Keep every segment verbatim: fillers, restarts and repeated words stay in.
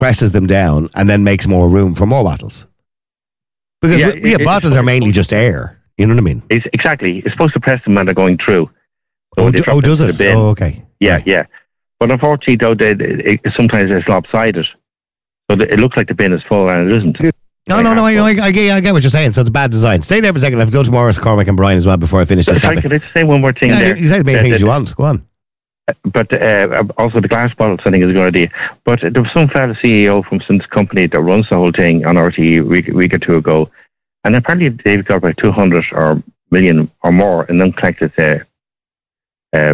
presses them down, and then makes more room for more bottles. Because Yeah, yeah, it- bottles are mainly just air. You know what I mean? It's, exactly. It's supposed to press them when they're going through. So Oh, they do, drop oh it does to it? the bin. Oh, okay. Yeah, Right. yeah. But unfortunately, though, they, they, it, sometimes it's lopsided. So the, it looks like the bin is full and it isn't. No, no, no. I, know, I, I, get, I get what you're saying. So it's bad design. Stay there for a second. I have to go to Morris, Cormac, and Brian as well before I finish this Sorry, topic. could I just say one more thing Yeah, there? you say the main Uh, things the- you want. Go on. But uh, also the glass bottles, I think, is a good idea. But there was some fellow C E O from some company that runs the whole thing on R T E a week, week or two ago, and apparently they've got about two hundred or million or more in uncollected, uh, uh,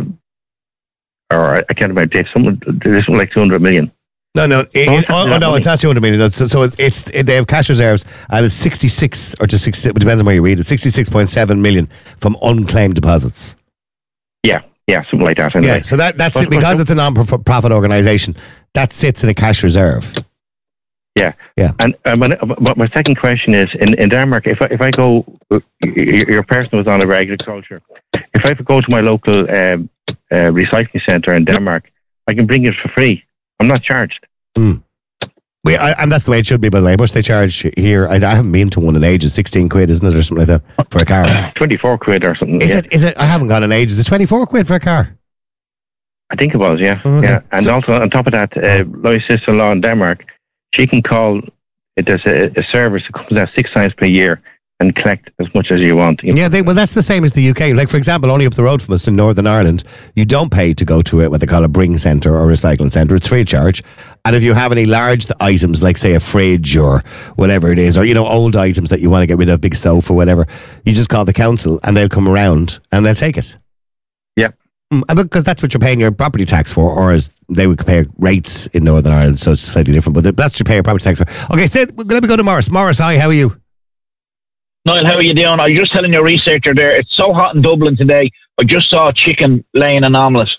or I can't remember, Dave, someone, there's something like two hundred million. No, no. It, it, Don't oh, have oh, no, money. it's not two hundred million. So, so it's it, they have cash reserves, and it's sixty-six or to sixty. It depends on where you read it. Sixty-six point seven million from unclaimed deposits. Yeah, yeah, something like that. Anyway. Yeah. So that that's But- it because but- it's a non-profit organisation. That sits in a cash reserve. Yeah, Yeah. And uh, my, but my second question is: in, in Denmark, if I, if I go, your, your person was on about agriculture. If I go to my local um, uh, recycling centre in Denmark, I can bring it for free. I'm not charged. Mm. We, I, and that's the way it should be, by the way. How much they charge here? I, I haven't been to one in ages. Sixteen quid, isn't it, or something like that for a car? Twenty-four quid or something. Is yeah. it? Is it? I haven't gone in ages. It's twenty-four quid for a car. I think it was. Yeah, Okay. yeah. And So- also on top of that, uh, my sister-in-law in Denmark, she can call. There's a, a service that comes out six times per year and collect as much as you want. Yeah, they, well, that's the same as the U K. Like, for example, only up the road from us in Northern Ireland, you don't pay to go to a, what they call a bring centre or recycling centre. It's free of charge. And if you have any large items, like, say, a fridge or whatever it is, or, you know, old items that you want to get rid of, big sofa, whatever, you just call the council and they'll come around and they'll take it. Yeah. Mm, and because that's what you're paying your property tax for, or as they would pay rates in Northern Ireland, so it's slightly different, but that's what you pay your property tax for. Okay, so let me go to Morris. Morris, hi, how are you? Niall, how are you doing? I was just telling your researcher there, it's so hot in Dublin today, I just saw a chicken laying an omelette.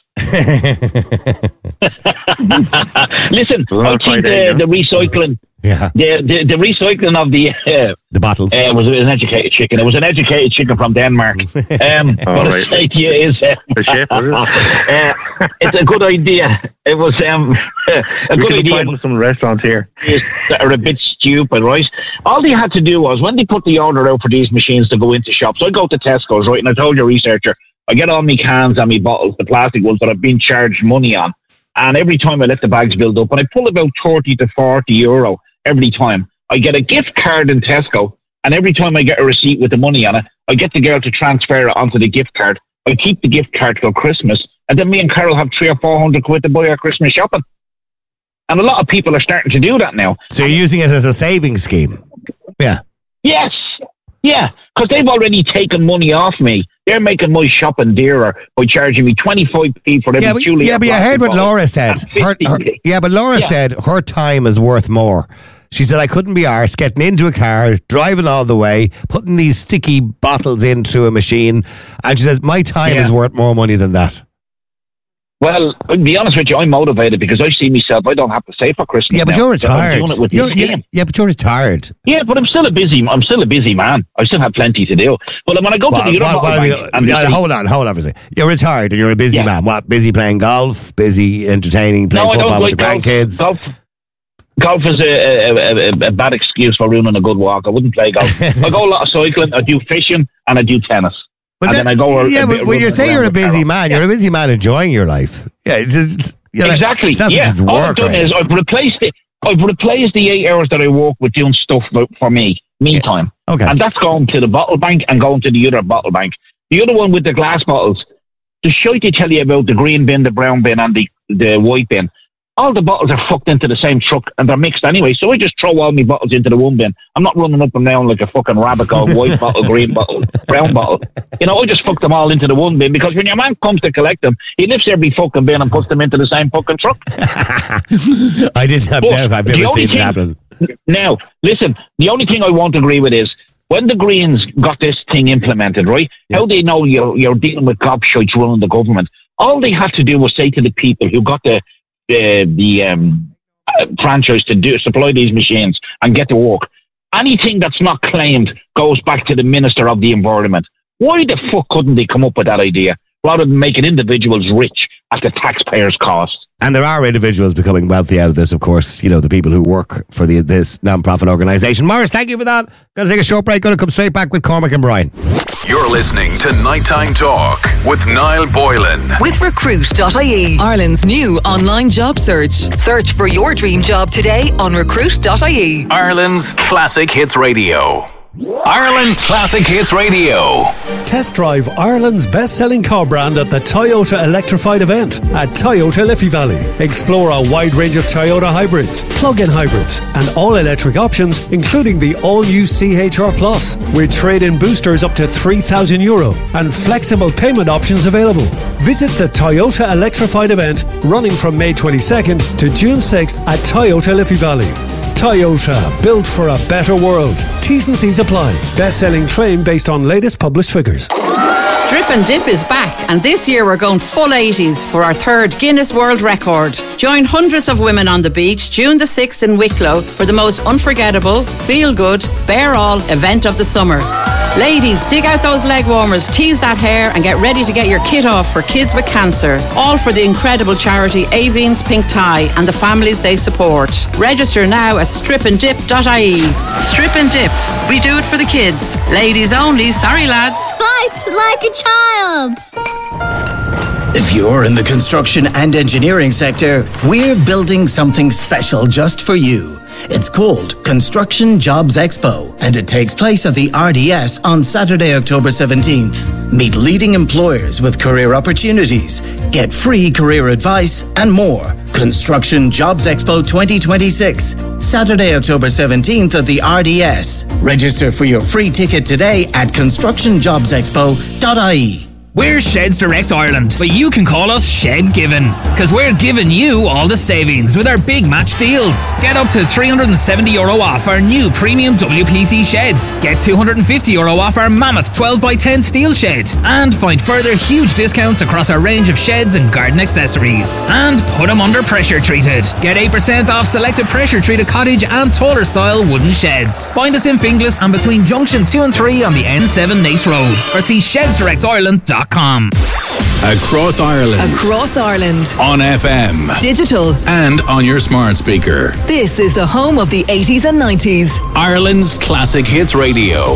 Listen, Well, I think Friday, the, the recycling, Yeah. the, the, the recycling of the, uh, The bottles. uh, was an educated chicken. It was an educated chicken from Denmark. Um, what right. I say to you is, uh, The chef, was it? uh, it's a good idea. It was um, a We good can idea. find some restaurants here. That are a bit stupid, right? All they had to do was, when they put the order out for these machines to go into shops, I go to Tesco's, right, and I told your researcher, I get all my cans and my bottles, the plastic ones that I've been charged money on, and every time I let the bags build up, and I pull about thirty to forty euro every time, I get a gift card in Tesco, and every time I get a receipt with the money on it, I get the girl to transfer it onto the gift card. I keep the gift card till Christmas, and then me and Carol have three or four hundred quid to buy our Christmas shopping. And a lot of people are starting to do that now. So you're using it as a saving scheme? Yeah. Yes. Yeah, because they've already taken money off me. They're making my shopping dearer by charging me twenty-five p for every Yeah, but, two litre yeah, but you plastic heard what bottle Laura said. and Her, her, 50p. yeah, but Laura Yeah. said her time is worth more. She said, I couldn't be arsed getting into a car, driving all the way, putting these sticky bottles into a machine. And she says, my time Yeah. is worth more money than that. Well, I'll be honest with you, I'm motivated because I see myself, I don't have to save for Christmas. Yeah, but now, you're because I'm retired. doing it with You're, this yeah, game. yeah, but you're retired. Yeah, but I'm still a busy, I'm still a busy man. I still have plenty to do. But when I go Well, to the other what- what bottle are we- bank and they yeah, say, hold on, hold on for a second. You're retired and you're a busy Yeah. man. What? Busy playing golf? Busy entertaining, playing no, I football don't with like the golf. grandkids? Golf, golf is a, a, a, a bad excuse for ruining a good walk. I wouldn't play golf. I go a lot of cycling, I do fishing, and I do tennis. But and that- then I go a- yeah, a but bit when you running say around you're a with busy Carol. man, Yeah. you're a busy man enjoying your life. Yeah, it's just, you know, Exactly. It's not Yeah. just All I've work. done Right? is I've replaced it. I've replaced the eight hours that I work with doing stuff for- for me, me time, Okay. and that's going to the bottle bank and going to the other bottle bank. The other one with the glass bottles, the shite they tell you about the green bin, the brown bin, and the the white bin. All the bottles are fucked into the same truck and they're mixed anyway. So I just throw all my bottles into the one bin. I'm not running up and down like a fucking rabbit going white bottle, green bottle, brown bottle. You know, I just fuck them all into the one bin because when your man comes to collect them, he lifts every fucking bin and puts them into the same fucking truck. I didn't have But never, I've the never only seen it thing- happen. Now, listen, the only thing I won't agree with is when the Greens got this thing implemented, right? Yeah. How they know you're, you're dealing with gobshites running the government. All they had to do was say to the people who got the the, the um, uh, franchise to do supply these machines and get to work, anything that's not claimed goes back to the Minister of the Environment. Why the fuck couldn't they come up with that idea rather than making individuals rich at the taxpayers' cost? And there are individuals becoming wealthy out of this, of course, you know, the people who work for the this non-profit organisation. Morris, thank you for that. Going to take a short break, going to come straight back with Cormac and Brian. You're listening to Nighttime Talk with Niall Boylan. With recruit dot I E, Ireland's new online job search. Search for your dream job today on recruit dot I E. Ireland's Classic Hits Radio. Ireland's Classic Hits Radio. Test drive Ireland's best-selling car brand at the Toyota Electrified event at Toyota Liffey Valley. Explore a wide range of Toyota hybrids, plug-in hybrids and all-electric options, including the all-new C H R Plus, with trade-in boosters up to three thousand euro and flexible payment options available. Visit the Toyota Electrified event running from May twenty-second to June sixth at Toyota Liffey Valley. Toyota, built for a better world. T's and C's apply. Best-selling claim based on latest published figures. Strip and Dip is back, and this year we're going full eighties for our third Guinness World Record. Join hundreds of women on the beach June the sixth in Wicklow for the most unforgettable, feel-good, bear-all event of the summer. Ladies, dig out those leg warmers, tease that hair and get ready to get your kit off for kids with cancer. All for the incredible charity Aveen's Pink Tie and the families they support. Register now at strip and dip dot I E. Strip and Dip. We do it for the kids. Ladies only, sorry lads. Fight like a child. If you're in the construction and engineering sector, we're building something special just for you. It's called Construction Jobs Expo, and it takes place at the R D S on Saturday, October seventeenth. Meet leading employers with career opportunities, get free career advice, and more. Construction Jobs Expo twenty twenty-six, Saturday, October seventeenth at the R D S. Register for your free ticket today at construction jobs expo dot I E. We're Sheds Direct Ireland, but you can call us Shed Given, because we're giving you all the savings with our big match deals. Get up to three hundred seventy euro off our new premium W P C sheds. Get two hundred fifty euro off our Mammoth twelve by ten steel shed. And find further huge discounts across our range of sheds and garden accessories. And put them under pressure treated. Get eight percent off selected pressure treated cottage and taller style wooden sheds. Find us in Finglas and between Junction two and three on the N seven Nace Road, or see sheds direct ireland dot com. Across Ireland. Across Ireland. On F M. Digital. And on your smart speaker. This is the home of the eighties and nineties. Ireland's Classic Hits Radio.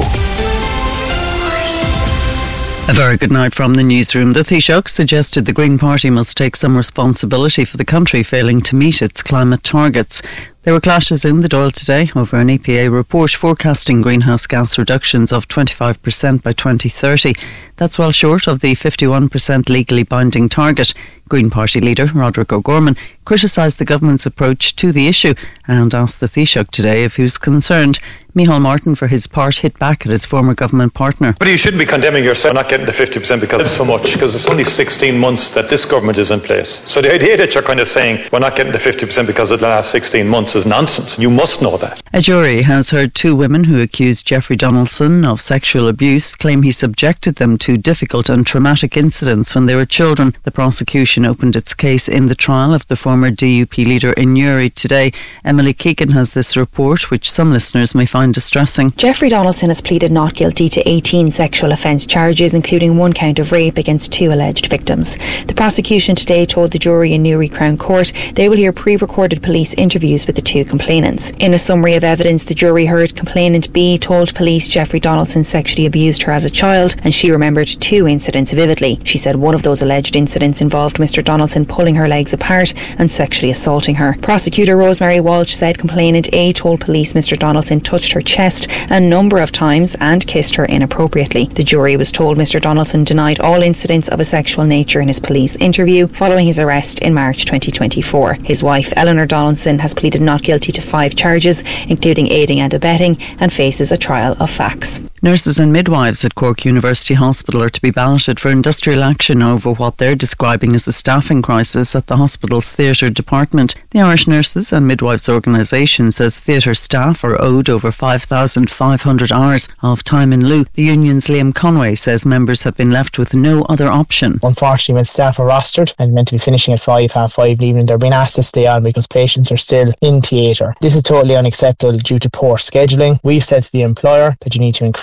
A very good night from the newsroom. The Taoiseach suggested the Green Party must take some responsibility for the country failing to meet its climate targets. There were clashes in the Dáil today over an E P A report forecasting greenhouse gas reductions of twenty-five percent by twenty thirty. That's well short of the fifty-one percent legally binding target. Green Party leader Roderick O'Gorman criticised the government's approach to the issue and asked the Taoiseach today if he was concerned. Micheál Martin, for his part, hit back at his former government partner. But you shouldn't be condemning yourself for not getting the fifty percent because it's so much, because it's only sixteen months that this government is in place. So the idea that you're kind of saying we're not getting the fifty percent because of the last sixteen months is nonsense. You must know that. A jury has heard two women who accused Jeffrey Donaldson of sexual abuse claim he subjected them to difficult and traumatic incidents when they were children. The prosecution opened its case in the trial of the former D U P leader in Newry today. Emily Keegan has this report, which some listeners may find distressing. Jeffrey Donaldson has pleaded not guilty to eighteen sexual offence charges, including one count of rape against two alleged victims. The prosecution today told the jury in Newry Crown Court they will hear pre-recorded police interviews with the two complainants. In a summary of evidence, the jury heard complainant B told police Jeffrey Donaldson sexually abused her as a child, and she remembered two incidents vividly. She said one of those alleged incidents involved Mr Donaldson pulling her legs apart and sexually assaulting her. Prosecutor Rosemary Walsh said complainant A told police Mr Donaldson touched her chest a number of times and kissed her inappropriately. The jury was told Mr Donaldson denied all incidents of a sexual nature in his police interview following his arrest in March twenty twenty-four. His wife Eleanor Donaldson has pleaded not guilty to five charges, including aiding and abetting, and faces a trial of facts. Nurses and midwives at Cork University Hospital are to be balloted for industrial action over what they're describing as a staffing crisis at the hospital's theatre department. The Irish Nurses and Midwives Organisation says theatre staff are owed over five thousand five hundred hours of time in lieu. The union's Liam Conway says members have been left with no other option. Unfortunately, when staff are rostered and meant to be finishing at five, half five in the evening, they're being asked to stay on because patients are still in theatre. This is totally unacceptable due to poor scheduling. We've said to the employer that you need to increase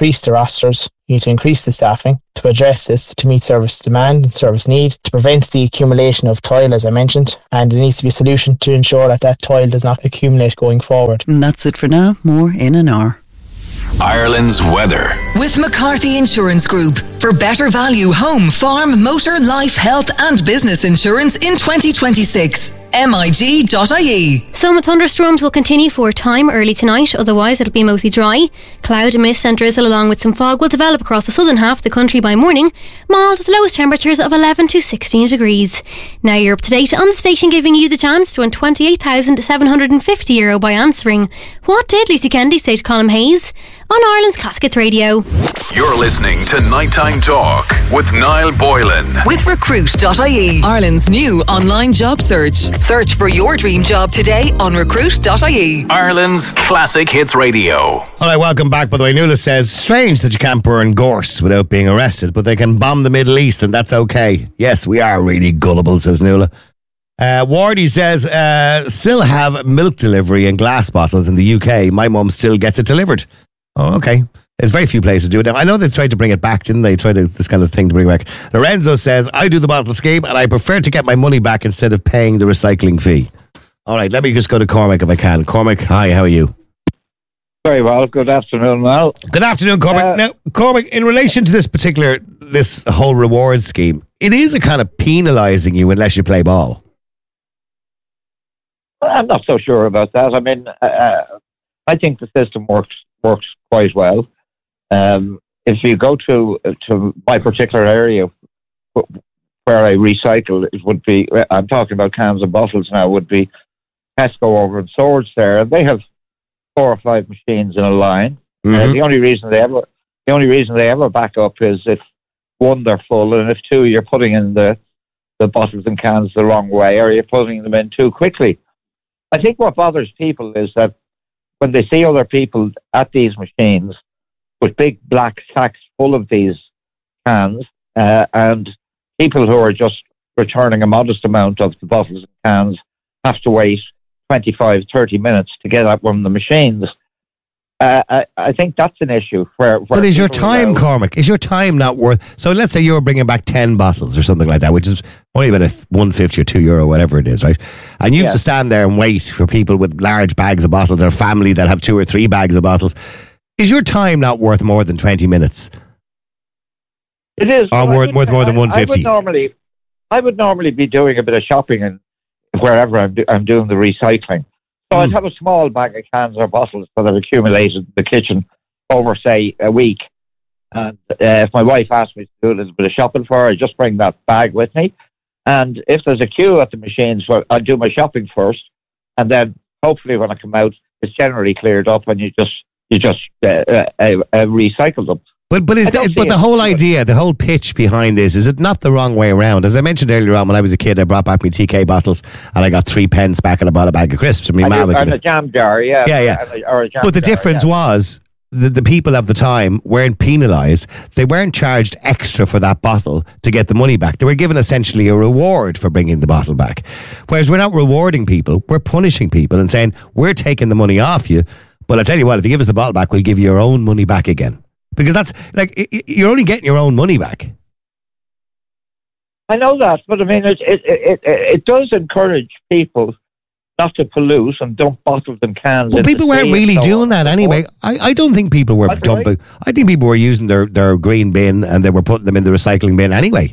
increase the rosters, you need to increase the staffing to address this, to meet service demand and service need, to prevent the accumulation of toil, as I mentioned, and there needs to be a solution to ensure that that toil does not accumulate going forward. And that's it for now. More in an hour. Ireland's weather. With McCarthy Insurance Group. For better value home, farm, motor, life, health and business insurance in twenty twenty-six. M I G dot I E. Some thunderstorms will continue for a time early tonight, otherwise it'll be mostly dry. Cloud, mist and drizzle along with some fog will develop across the southern half of the country by morning, mild with lowest temperatures of eleven to sixteen degrees. Now you're up to date on the station, giving you the chance to win twenty-eight thousand seven hundred fifty euro by answering what did Lucy Kennedy say to Colm Hayes on Ireland's Classic Hits Radio. You're listening to Nighttime Talk with Niall Boylan. With recruit dot I E, Ireland's new online job search. Search for your dream job today on recruit dot I E. Ireland's Classic Hits Radio. All right, welcome back. By the way, Nuala says, strange that you can't burn gorse without being arrested, but they can bomb the Middle East and that's okay. Yes, we are really gullible, says Nuala. Uh, Wardy says, uh, still have milk delivery in glass bottles in the U K. My mum still gets it delivered. Oh, okay. There's very few places do it now. I know they tried to bring it back, didn't they? Tried to, this kind of thing to bring it back. Lorenzo says, I do the bottle scheme and I prefer to get my money back instead of paying the recycling fee. All right, let me just go to Cormac if I can. Cormac, hi, how are you? Very well. Good afternoon, Mal. Good afternoon, Cormac. Uh, now, Cormac, in relation to this particular, this whole reward scheme, it is a kind of penalising you unless you play ball. I'm not so sure about that. I mean, uh, I think the system works works quite well. Um, if you go to to my particular area where I recycle, it would be, I'm talking about cans and bottles now, would be Tesco over in Swords there, and they have four or five machines in a line. Mm-hmm. Uh, the only reason they ever the only reason they ever back up is if one, they're full, and if two, you're putting in the the bottles and cans the wrong way, or you're putting them in too quickly. I think what bothers people is that when they see other people at these machines with big black sacks full of these cans, uh, and people who are just returning a modest amount of the bottles and cans have to wait twenty-five, thirty minutes to get at one of the machines. Uh, I, I think that's an issue. Where, where but is your time, Cormac, is your time not worth... So let's say you're bringing back ten bottles or something like that, which is only about a one fifty or two euro, whatever it is, right? And you have Yeah. to stand there and wait for people with large bags of bottles or family that have two or three bags of bottles. Is your time not worth more than twenty minutes? It is. Or Well, I worth, would- worth more than I- one fifty? I would normally, I would normally be doing a bit of shopping in wherever I'm, do, I'm doing the recycling. So Hmm. I'd have a small bag of cans or bottles that I've accumulated in the kitchen over, say, a week. And uh, if my wife asks me to do a little bit of shopping for her, I just bring that bag with me. And if there's a queue at the machines, well, I'll do my shopping first, and then hopefully when I come out, it's generally cleared up, and you just you just uh, uh, uh, uh, recycle them. But but is I don't the, but see the it. whole idea, the whole pitch behind this, is it not the wrong way around? As I mentioned earlier on, when I was a kid, I brought back my T K bottles and I got three pence back and I bought a bag of crisps. And my And, mum you- would- and a jam jar, yeah. Yeah, yeah. And a- or a jam But the jar, difference yeah. was the, the people of the time weren't penalised. They weren't charged extra for that bottle to get the money back. They were given essentially a reward for bringing the bottle back. Whereas we're not rewarding people, we're punishing people and saying, we're taking the money off you, but I tell you what, if you give us the bottle back, we'll give you your own money back again. Because that's, like, i- i- you're only getting your own money back. I know that, but I mean, it it, it it it does encourage people not to pollute and dump bottles and cans. Well, in the people weren't sea really and so doing on that and so anyway. forth. I, I don't think people were That's dumping. right. I think people were using their, their green bin and they were putting them in the recycling bin anyway.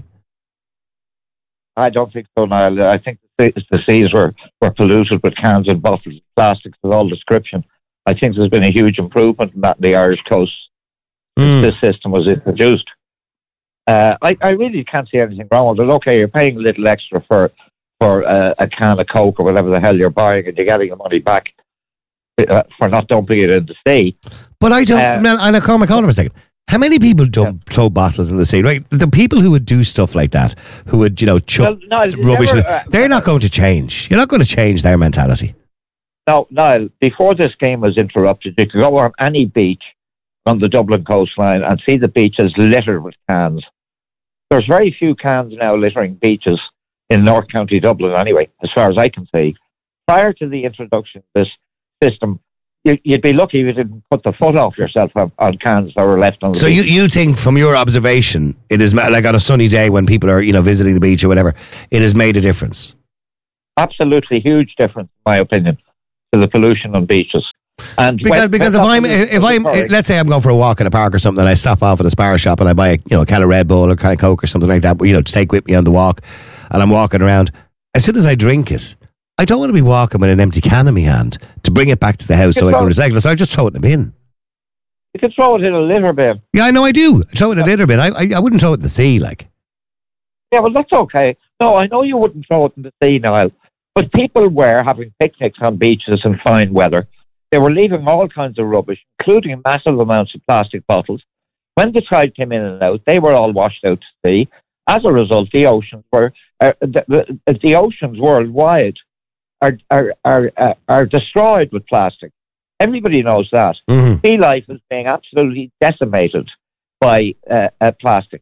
I don't think so, Niall. I think the, se- the seas were, were polluted with cans and bottles, plastics of all description. I think there's been a huge improvement in that in the Irish coast since this system was introduced. Uh, I, I really can't see anything wrong with it. Okay, you're paying a little extra for for uh, a can of Coke or whatever the hell you're buying, and you're getting your money back uh, for not dumping it in the sea. But I don't. Uh, man, and I call my caller for a second. How many people dump throw bottles in the sea? Right, the people who would do stuff like that, who would you know chuck Well, no, rubbish, never, in- uh, they're not going to change. You're not going to change their mentality. Now, Niall, before this game was interrupted, you could go on any beach on the Dublin coastline and see the beaches littered with cans. There's very few cans now littering beaches in North County Dublin anyway, as far as I can see. Prior to the introduction of this system, you, you'd be lucky if you didn't put the foot off yourself on, on cans that were left on the So beach. you, you think, from your observation, it is ma- like on a sunny day when people are, you know, visiting the beach or whatever, it has made a difference? Absolutely huge difference, in my opinion, to the pollution on beaches. And Because when- because when if that I'm pollution if I'm occurs- let's say I'm going for a walk in a park or something, and I stop off at a spar shop and I buy a, you know a can of Red Bull or a can of Coke or something like that, you know, to take with me on the walk, and I'm walking around. As soon as I drink it, I don't want to be walking with an empty can in my hand to bring it back to the house so I can recycle it. So I just throw it in the bin. You can throw it in a litter bin. Yeah, I know I do. I throw it in a litter bin. I, I I wouldn't throw it in the sea, like. Yeah, well, that's okay. No, I know you wouldn't throw it in the sea, Niall. But people were having picnics on beaches in fine weather. They were leaving all kinds of rubbish, including massive amounts of plastic bottles. When the tide came in and out, they were all washed out to sea. As a result, the oceans were uh, the, the, the oceans worldwide are are are uh, are destroyed with plastic. Everybody knows that. Mm-hmm. Sea life is being absolutely decimated by uh, uh, plastic.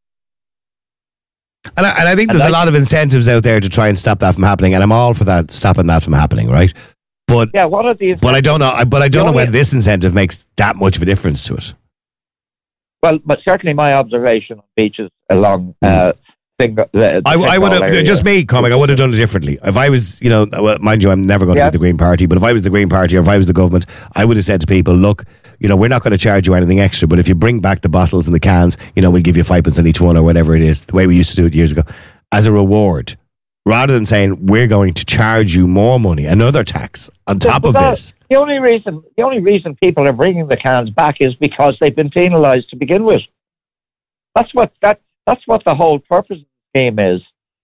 And I, and I think there's And a I- lot of incentives out there to try and stop that from happening, and I'm all for that, stopping that from happening, right? But Yeah, what are the but I don't know. I- But I don't know The only- whether this incentive makes that much of a difference to it. Well, but certainly my observation on beaches along uh, thing, the, the I, I would have area- just me, comic. I would have done it differently. If I was, you know, well, mind you, I'm never going to Yeah. be the Green Party. But if I was the Green Party, or if I was the government, I would have said to people, "Look, you know, we're not going to charge you anything extra. But if you bring back the bottles and the cans, you know, we'll give you five pence on each one, or whatever it is, the way we used to do it years ago, as a reward, rather than saying we're going to charge you more money, another tax on top But of that- this." The only reason, the only reason people are bringing the cans back is because they've been penalised to begin with. That's what that. That's what the whole purpose of the scheme is.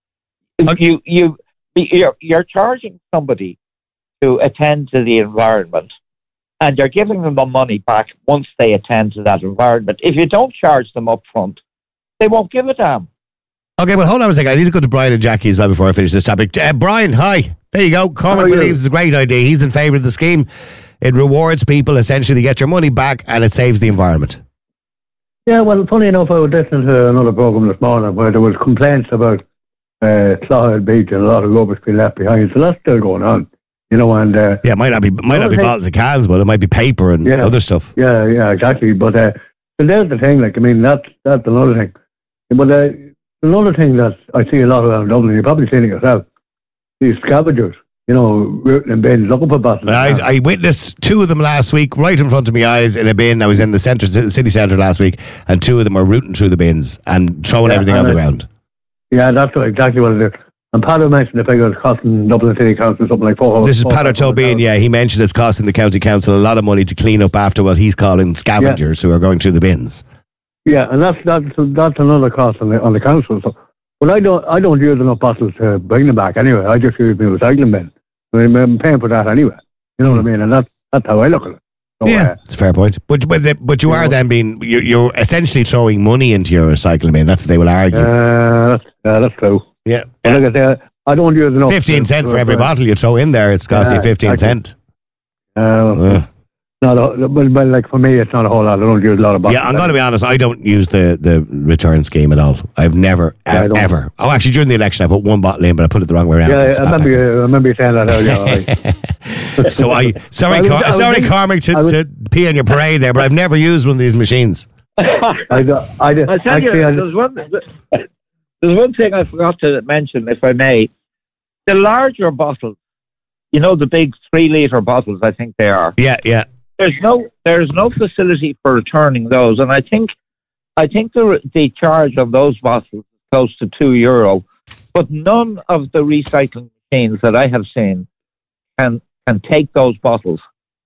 You you you're you're charging somebody to attend to the environment, and you're giving them the money back once they attend to that environment. If you don't charge them up front, they won't give a damn. Okay, well, hold on a second. I need to go to Brian and Jackie as well before I finish this topic. Uh, Brian, hi. There you go. Cormac believes it's a great idea. He's in favour of the scheme. It rewards people, essentially, to get your money back, and it saves the environment. Yeah, well, funny enough, I was listening to another programme this morning where there was complaints about uh, Clough Beach and a lot of rubbish being left behind. So that's still going on, you know. And uh, Yeah, it might not be might not be Well, bottles and cans, but it might be paper and Yeah. other stuff. yeah, yeah, exactly. But uh, so there's the thing. Like, I mean, that's that's another thing. But uh, another thing that I see a lot around Dublin, you've probably seen it yourself. These scavengers, you know, rooting in bins looking for bottles. I, I witnessed two of them last week, right in front of my eyes in a bin. I was in the centre, the city centre last week, and two of them were rooting through the bins and throwing Yeah, everything and on the it- ground. Yeah, that's what, exactly what it is. And Padder mentioned the figure it's costing Dublin City Council something like four. This is four- Pater four- Tobin, yeah. He mentioned it's costing the county council a lot of money to clean up after what he's calling scavengers who are going through the bins. Yeah, and that's that's that's another cost on the on the council. So, but I don't I don't use enough bottles to bring them back anyway. I just use my recycling bin. I mean, I'm paying for that anyway. You know what I mean? And that's that's how I look at it. So, Yeah, uh, it's a fair point. But but, the, but you are then being you're, you're essentially throwing money into your recycling bin. That's what they will argue. uh, that's uh, that's true. Yeah, But like I say, I don't use enough. fifteen to- cent to- for every uh, bottle you throw in there. It's cost Yeah, you fifteen exactly. cent. Uh, Ugh. not a, but, but like for me, it's not a whole lot. I don't use a lot of bottles. Yeah, I'm going to be honest. I don't use the, the return scheme at all. I've never, Yeah, I uh, don't. ever. Oh, actually, during the election, I put one bottle in, but I put it the wrong way around. Yeah, It's I not remember, you, I remember you saying that earlier. back. So I, sorry, I was- Car- I was sorry, thinking- Cormac, to, I was- to pee on your parade there, but I've never used one of these machines. I, do- I did. I tell Actually, you, I, there's one, there's one thing I forgot to mention, if I may. The larger bottles, you know, the big three litre bottles, I think they are. Yeah, yeah. There's no, there's no facility for returning those, and I think, I think the the charge of those bottles is close to two euro, but none of the recycling machines that I have seen can can take those bottles,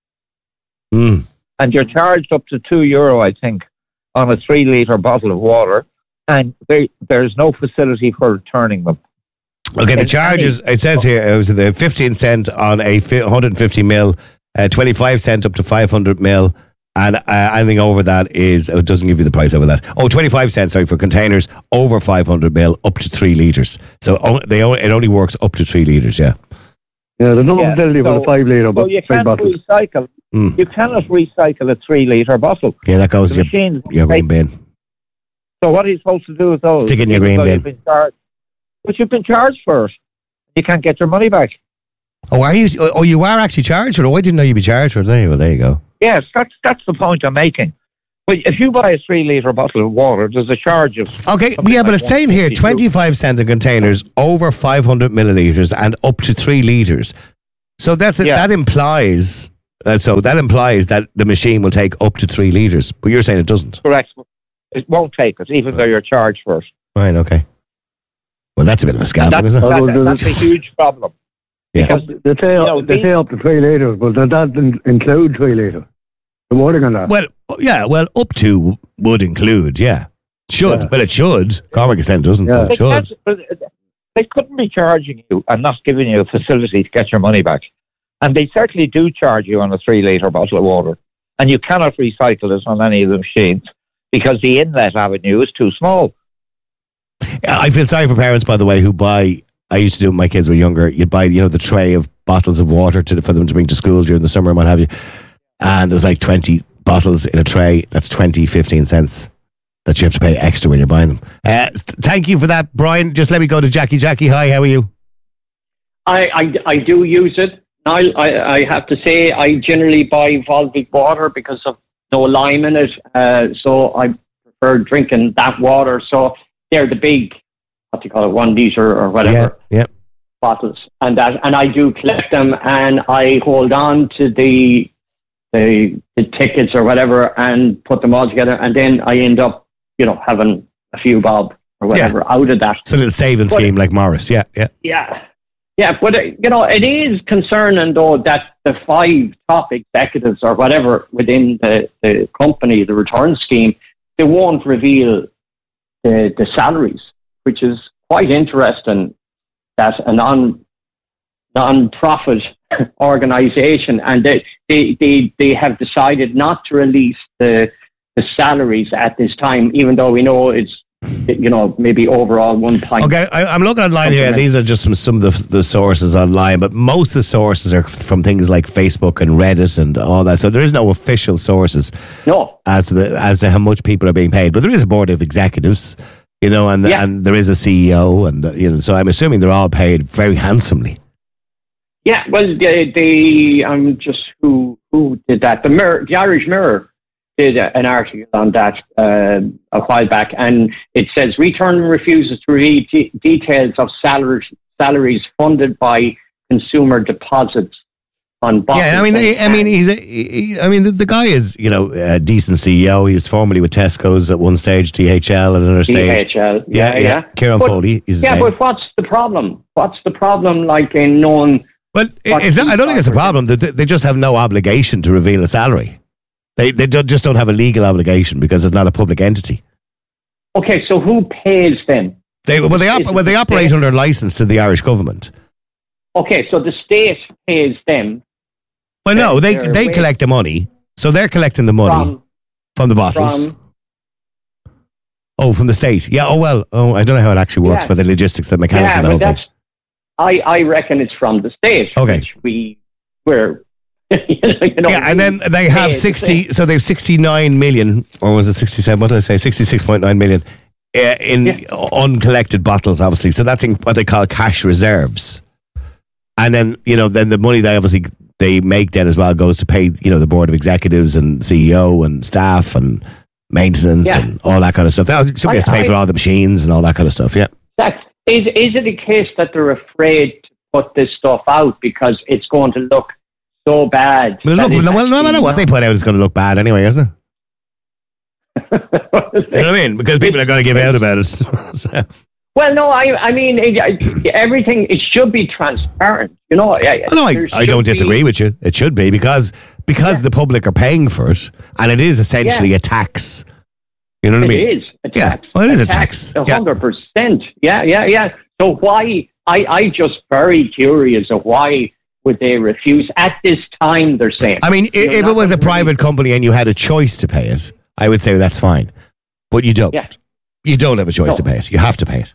Mm. and you're charged up to two euro, I think, on a three litre bottle of water, and there, there's no facility for returning them. Okay, the And charges, any- it says here, it was the fifteen cent on a fi- one hundred fifty mil, uh, twenty-five cent up to five hundred mil, and uh, anything over that is, oh, it doesn't give you the price over that. Oh, twenty-five cents, sorry, for containers over five hundred mil up to three litres. So oh, they only, it only works up to three litres, yeah. yeah, there's no Yeah, facility for so- the five litre, So but you big can't bottles. recycle. Mm. You cannot recycle a three litre bottle. Yeah, that goes The in your, machines your green bin. So what are you supposed to do with those? Stick it in your Even green though bin. you've been charged- But you've been charged for it. You can't get your money back. Oh, are you? Oh, you are actually charged for it? Oh, I didn't know you'd be charged for it. There you go. There you go. Yes, that's that's the point I'm making. But if you buy a three litre bottle of water, there's a charge of... Okay, yeah, like but it's saying here twenty-five cents in containers over five hundred millilitres and up to three litres. So that's it, Yeah. that implies... Uh, so that implies that the machine will take up to three litres. But you're saying it doesn't. Correct. It won't take it, even though you're charged for it. Right, okay. Well, that's a bit of a scam, That's, isn't it? that, that's a huge problem. Yeah. Because, They say, you know, they these- say up to three litres, but does that in- include three litres? The wording on that. Well, yeah, well, up to would include, yeah. Should, Yeah. but it should. Cormac is saying it doesn't, Yeah. but it They, should. can't- they couldn't be charging you and not giving you a facility to get your money back. And they certainly do charge you on a three litre bottle of water. And you cannot recycle it on any of the machines because the inlet avenue is too small. I feel sorry for parents, by the way, who buy. I used to do it when my kids were younger. You'd buy, you know, the tray of bottles of water to, for them to bring to school during the summer and what have you. And there's like twenty bottles in a tray. That's twenty, fifteen cents that you have to pay extra when you're buying them. Uh, thank you for that, Brian. Just let me go to Jackie. Jackie, hi, how are you? I, I, I do use it. I, I, I have to say I generally buy Volvic water because of no lime in it. Uh, so I prefer drinking that water. So they're the big, what do you call it, one litre or whatever Yeah, yeah. bottles. And that, and I do collect them and I hold on to the, the, the tickets or whatever and put them all together. And then I end up, you know, having a few bob or whatever out of that. It's a little saving But- scheme like Morris. Yeah, yeah. Yeah. Yeah, but, uh, you know, it is concerning, though, that the five top executives or whatever within the, the company, the return scheme, they won't reveal the, the salaries, which is quite interesting that a non, non-profit organisation, and they, they, they, they have decided not to release the, the salaries at this time, even though we know it's, you know, maybe overall one point. Okay, I, I'm looking online here. These are just some, some of the, the sources online, but most of the sources are from things like Facebook and Reddit and all that. So there is no official sources no. as to the, as to how much people are being paid. But there is a board of executives, you know, and Yeah. and there is a C E O, and uh, you know, so I'm assuming they're all paid very handsomely. Yeah, well, the, the um, just who who did that? The Mirror, the Irish Mirror did an article on that uh, a while back, and it says Return refuses to read de- details of salaries salaries funded by consumer deposits on bottles. Yeah, I mean, and I, I mean, he's a, he, I mean, the, the guy is, you know, a decent C E O. He was formerly with Tesco's at one stage, D H L at another stage. D H L, yeah, yeah, yeah. Kieran But- Foley is his Yeah, name. but what's the problem? What's the problem? Like in knowing. Well, it's not, I don't think it's a problem. They, they just have no obligation to reveal a salary. They they don't, just don't have a legal obligation because it's not a public entity. Okay, so who pays then? They well they op- well they operate under license to the Irish government. Okay, so the state pays them. Well, no, they They're they way- collect the money, so they're collecting the money from, From- the bottles. From, oh, from the state. Yeah. Oh well. Oh, I don't know how it actually works Yeah. for the logistics, the mechanics yeah, of the but whole that's. thing. I I reckon it's from the state. Okay. Which we were. you know, Yeah, and then they have paid the sixty. state. So they have sixty-nine million, or was it sixty-seven? What did I say? Sixty-six point nine million uh, in uncollected bottles, obviously. So that's in what they call cash reserves. And then you know, then the money they obviously they make then as well goes to pay you know the board of executives and C E O and staff and maintenance Yeah. and all that kind of stuff. That- Somebody has to pay I- for all the machines and all that kind of stuff. Yeah. That, is is it a case that they're afraid to put this stuff out because it's going to look so bad? Well, that look, it's well, no matter actually what they put out, it's going to look bad anyway, isn't it? You know what I mean? Because people are going to give out about it. So- Well, no, I I mean it, I- everything. It should be transparent. You know. I, Oh, no, I, there I don't should disagree be- with you. It should be because because the public are paying for it, and it is essentially Yeah. a tax. You know what I mean? It is a Yeah. tax. Well, it is a tax. A Yeah. hundred percent. Yeah, yeah, yeah. So why? I I just very curious of why would they refuse at this time? They're saying. I mean, i- You're if not it was a gonna private company and you had a choice to pay it, I would say that's fine. But you don't. Yeah. You don't have a choice No. to pay it. You have to pay it.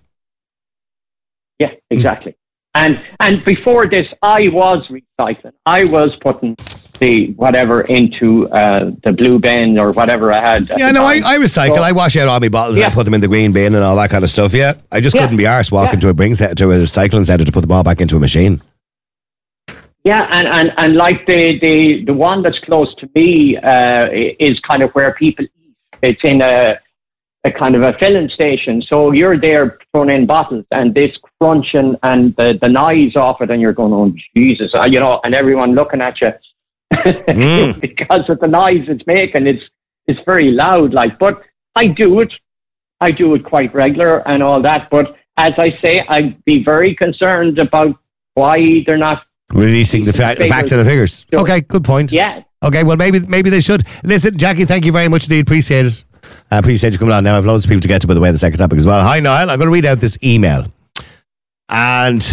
Yeah, exactly. And and before this, I was recycling. I was putting the whatever into uh, the blue bin or whatever I had. at Yeah, the no, I, time. I recycle. So- I wash out all my bottles and I Yeah. put them in the green bin and all that kind of stuff. Yeah, I just Yeah. couldn't be arsed walking Yeah. to a bring set to a recycling centre to put them all back into a machine. Yeah, and, and, and like the, the, the one that's close to me uh, is kind of where people eat. It's in a, a kind of a filling station. So you're there throwing in bottles and this crunching and the, the noise off it, and you're going, oh, Jesus, you know, and everyone looking at you mm. because of the noise it's making. It's, it's very loud, like, but I do it. I do it quite regular and all that. But as I say, I'd be very concerned about why they're not releasing the, fa- the facts and the figures. Okay, good point. Yeah. Okay, well, maybe maybe they should. Listen, Jackie, thank you very much indeed. Appreciate it. I appreciate you coming on. Now I have loads of people to get to, by the way, in the second topic as well. Hi, Niall. I'm going to read out this email. And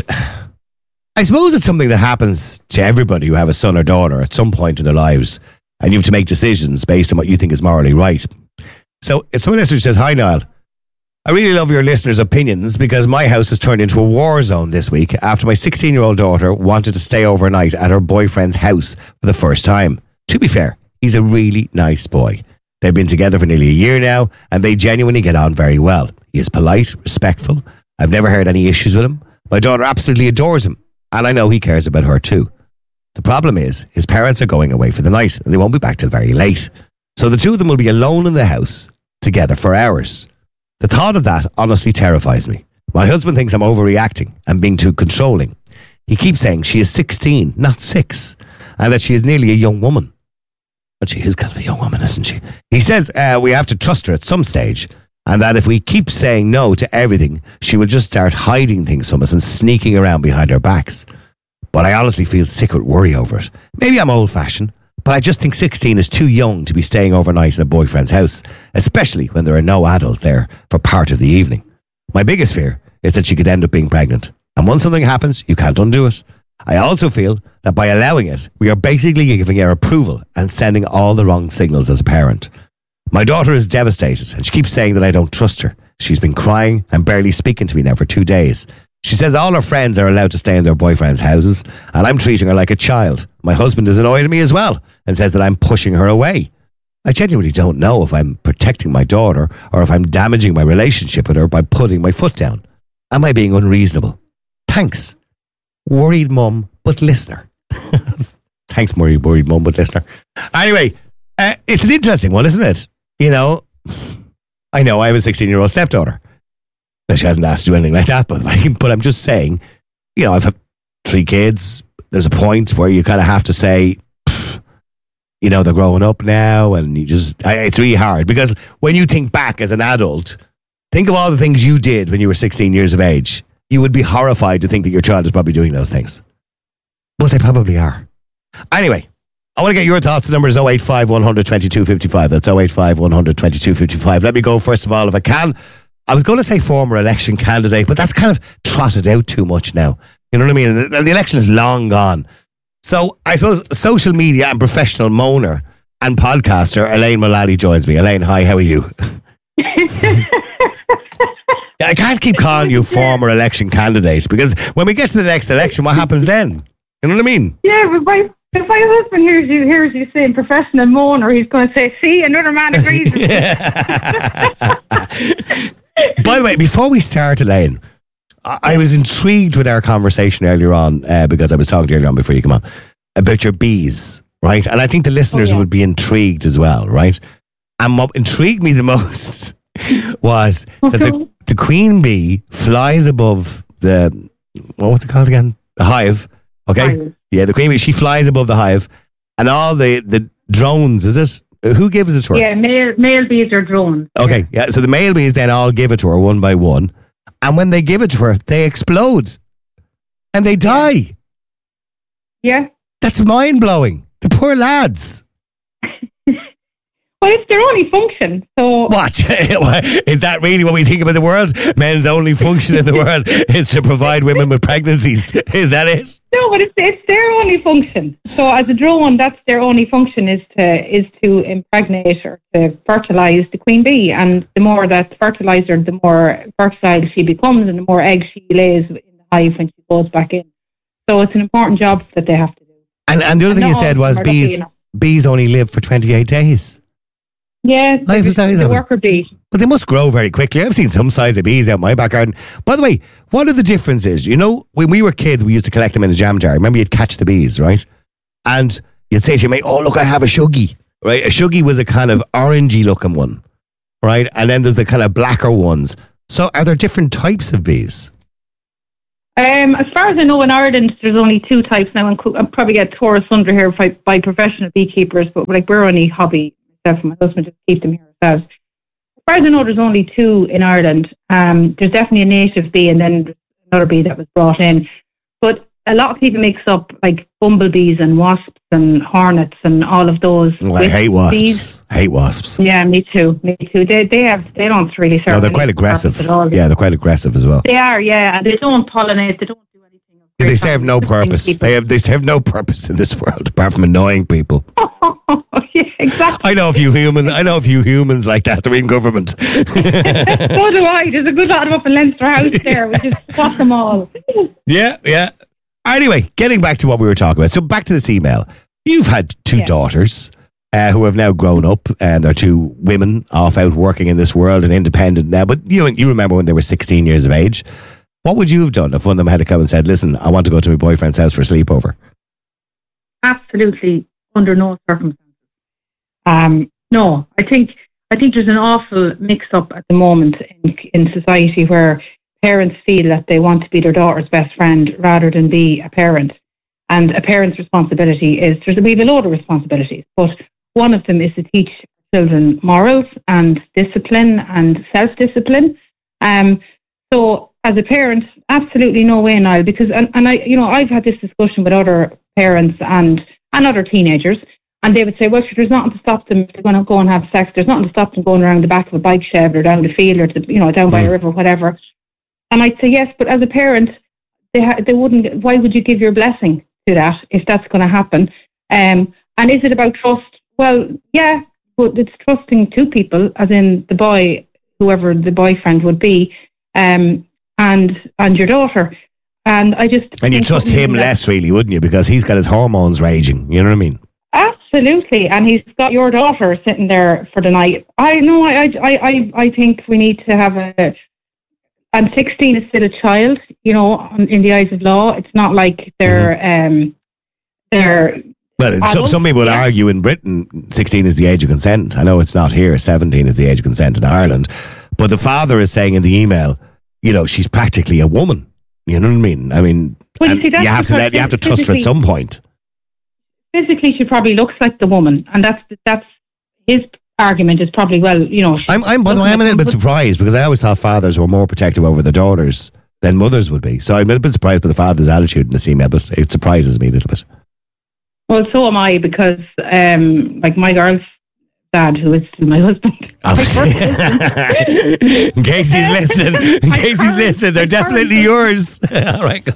I suppose it's something that happens to everybody who have a son or daughter at some point in their lives, and you have to make decisions based on what you think is morally right. So if someone listener says, hi, Niall, I really love your listeners' opinions because my house has turned into a war zone this week after my sixteen-year-old daughter wanted to stay overnight at her boyfriend's house for the first time. To be fair, he's a really nice boy. They've been together for nearly a year now, and they genuinely get on very well. He is polite, respectful. I've never heard any issues with him. My daughter absolutely adores him, and I know he cares about her too. The problem is, his parents are going away for the night, and they won't be back till very late. So the two of them will be alone in the house together for hours. The thought of that honestly terrifies me. My husband thinks I'm overreacting and being too controlling. He keeps saying she is sixteen, not six, and that she is nearly a young woman. But she is kind of a young woman, isn't she? He says uh, we have to trust her at some stage, and that if we keep saying no to everything, she will just start hiding things from us and sneaking around behind our backs. But I honestly feel sick with worry over it. Maybe I'm old-fashioned, but I just think sixteen is too young to be staying overnight in a boyfriend's house, especially when there are no adults there for part of the evening. My biggest fear is that she could end up being pregnant. And once something happens, you can't undo it. I also feel that by allowing it, we are basically giving her approval and sending all the wrong signals as a parent. My daughter is devastated and she keeps saying that I don't trust her. She's been crying and barely speaking to me now for two days. She says all her friends are allowed to stay in their boyfriends' houses and I'm treating her like a child. My husband is annoyed at me as well and says that I'm pushing her away. I genuinely don't know if I'm protecting my daughter or if I'm damaging my relationship with her by putting my foot down. Am I being unreasonable? Thanks. Worried mum, but listener. Thanks, worried, worried mum, but listener. Anyway, uh, it's an interesting one, isn't it? You know, I know I have a sixteen-year-old stepdaughter. Now, she hasn't asked to do anything like that, but, but I'm just saying, you know, I've had three kids. There's a point where you kind of have to say, you know, they're growing up now, and you just, I, it's really hard because when you think back as an adult, think of all the things you did when you were sixteen years of age. You would be horrified to think that your child is probably doing those things. But they probably are. Anyway, I want to get your thoughts. The number is oh eight five, one hundred, twenty-two fifty-five. That's oh eight five, one hundred, twenty-two fifty-five. Let me go first of all, if I can. I was going to say former election candidate, but that's kind of trotted out too much now. You know what I mean? And the election is long gone. So I suppose social media and professional moaner and podcaster Elaine Mullally joins me. Elaine, hi, how are you? I can't keep calling you former election candidate because when we get to the next election, what happens then? You know what I mean? Yeah, but my, if my husband hears you, hears you saying professional moaner, he's going to say, see, another man agrees with me. By the way, before we start, Elaine, I, I was intrigued with our conversation earlier on uh, because I was talking to you earlier on before you come on about your bees, right? And I think the listeners oh, yeah. would be intrigued as well, right? And what intrigued me the most was that the, the queen bee flies above the, well, what's it called again? The hive. Okay. Hive. Yeah, the queen bee, she flies above the hive and all the, the drones, is it? Who gives it to her? Yeah, male, male bees are drones. Okay, yeah. So the male bees then all give it to her one by one. And when they give it to her, they explode. And they die. Yeah. That's mind-blowing. The poor lads. Well, it's their only function, so... What? Is that really what we think about the world? Men's only function in the world is to provide women with pregnancies. Is that it? No, but it's it's their only function. So as a drone, that's their only function is to is to impregnate or to fertilise the queen bee. And the more that's fertilised her, the more fertile she becomes and the more eggs she lays in the hive when she goes back in. So it's an important job that they have to do. And, and the other and thing you said was bees, bees only live for twenty-eight days. Yeah, Life is the, nice, the that was- worker bee. But they must grow very quickly. I've seen some size of bees out in my back garden. By the way, what are the differences? You know, when we were kids, we used to collect them in a jam jar. Remember, you'd catch the bees, right? And you'd say to your mate, oh, look, I have a shuggie, right? A shuggie was a kind of orangey looking one, right? And then there's the kind of blacker ones. So are there different types of bees? Um, as far as I know, in Ireland, there's only two types now, and I'll probably get tore asunder here by, by professional beekeepers, but like we're only hobby, myself and my husband just keep them here ourselves. As far as I know, there's only two in Ireland. Um, there's definitely a native bee and then there's another bee that was brought in. But a lot of people mix up like bumblebees and wasps and hornets and all of those. Oh, I hate wasps. Bees. I hate wasps. Yeah, me too. Me too. They they have they don't really serve. No, they're any quite aggressive. purpose at all. Yeah, they're quite aggressive as well. They are, yeah, and they don't pollinate. They don't do anything. Yeah, they serve no purpose. They have they serve no purpose in this world apart from annoying people. Yeah, exactly. I know a few humans. I know a few humans like that. They're in government. So do I. There's a good lot of them up in Leinster House there. We just swat them all. Yeah, yeah. Anyway, getting back to what we were talking about. So back to this email. You've had two Yeah. daughters uh, who have now grown up, and they're two women off out working in this world and independent now. But you you remember when they were sixteen years of age. What would you have done if one of them had to come and said, listen, I want to go to my boyfriend's house for a sleepover? Absolutely, under no circumstances. Um, no, I think I think there's an awful mix-up at the moment in, in society where parents feel that they want to be their daughter's best friend rather than be a parent. And a parent's responsibility is, there's a, we have a load of responsibilities, but one of them is to teach children morals and discipline and self-discipline. Um, so as a parent, absolutely no way, Niall, because, and, and I, you know, I've had this discussion with other parents and, and other teenagers, and they would say, well, sure, there's nothing to stop them if they're going to go and have sex. There's nothing to stop them going around the back of a bike shed or down the field or, to, you know, down by a river, whatever. And I'd say, yes, but as a parent, they ha- they wouldn't, why would you give your blessing to that if that's going to happen? Um, and is it about trust? Well, yeah, but it's trusting two people, as in the boy, whoever the boyfriend would be, um, and and your daughter. And I just... And you trust him that, less, really, wouldn't you? Because he's got his hormones raging. You know what I mean? Absolutely, and he's got your daughter sitting there for the night. I know. I, I, I, I think we need to have a. I'm sixteen is still a child, you know, in the eyes of law. It's not like they're, mm-hmm. um, they're. Well, some, some people would yeah. argue in Britain, sixteen is the age of consent. I know it's not here. seventeen is the age of consent in Ireland, but the father is saying in the email, you know, she's practically a woman. You know what I mean? I mean, well, and see, you have to let, you have to trust her at some point. Physically, she probably looks like the woman, and that's that's his argument. Is probably well, you know. I'm, I'm by the way, I'm a little bit surprised because I always thought fathers were more protective over their daughters than mothers would be. So I'm a little bit surprised by the father's attitude in this email, but it surprises me a little bit. Well, so am I because, um, like my girl's dad, who is still my husband. In case he's listening, in case he's listening, they're definitely yours. All right.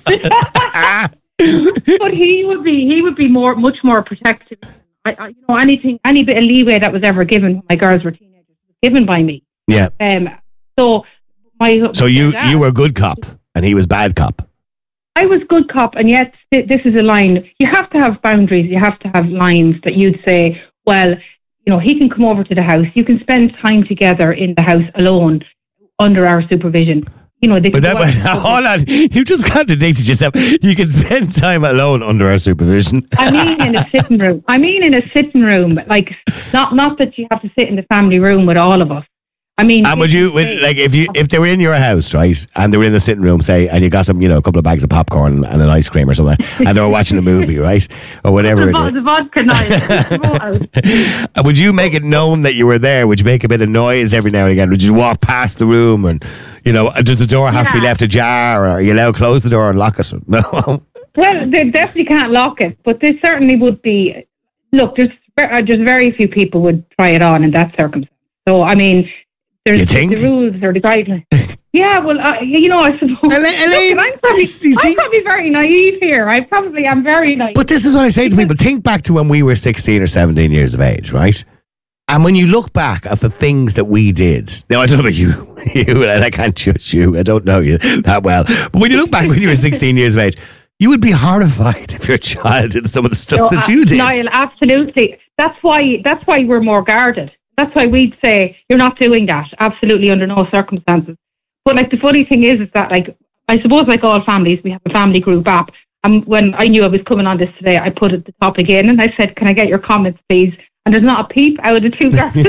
But he would be he would be more much more protective. I, I, you know, anything, any bit of leeway that was ever given when my girls were teenagers was given by me. Yeah. Um. So my so you dad, you were good cop and he was bad cop. I was good cop, and yet this is a line. You have to have boundaries. You have to have lines that you'd say, well, you know, he can come over to the house. You can spend time together in the house alone under our supervision. You know, they but that, but, hold on, you've just contradicted yourself. You can spend time alone under our supervision. I mean, in a sitting room. I mean, in a sitting room, like not not that you have to sit in the family room with all of us. I mean, and would you, would, like, if you if they were in your house, right, and they were in the sitting room, say, and you got them, you know, a couple of bags of popcorn and an ice cream or something, and they were watching a movie, right, or whatever. The, the vodka night. Would you make it known that you were there? Would you make a bit of noise every now and again? Would you walk past the room and, you know, does the door have yeah. to be left ajar, or are you allowed to close the door and lock it? No. Well, they definitely can't lock it, but there certainly would be. Look, there's there's very few people would try it on in that circumstance. So, I mean. There's you think? The rules or the guidelines. Yeah, well, uh, you know, I suppose. Elaine, Look, I'm, probably, see, see, I'm probably very naive here. I probably am very naive. But this is what I say to people. Think back to when we were sixteen or seventeen years of age, right? And when you look back at the things that we did, now I don't know about you, you, and I can't judge you. I don't know you that well. But when you look back when you were sixteen years of age, you would be horrified if your child did some of the stuff no, that you did. Niall, absolutely. That's why. That's why we're more guarded. That's why we'd say you're not doing that. Absolutely, under no circumstances. But like the funny thing is, is that like I suppose like all families, we have a family group app. And when I knew I was coming on this today, I put it the topic in and I said, "Can I get your comments, please?" And there's not a peep out of the two girls.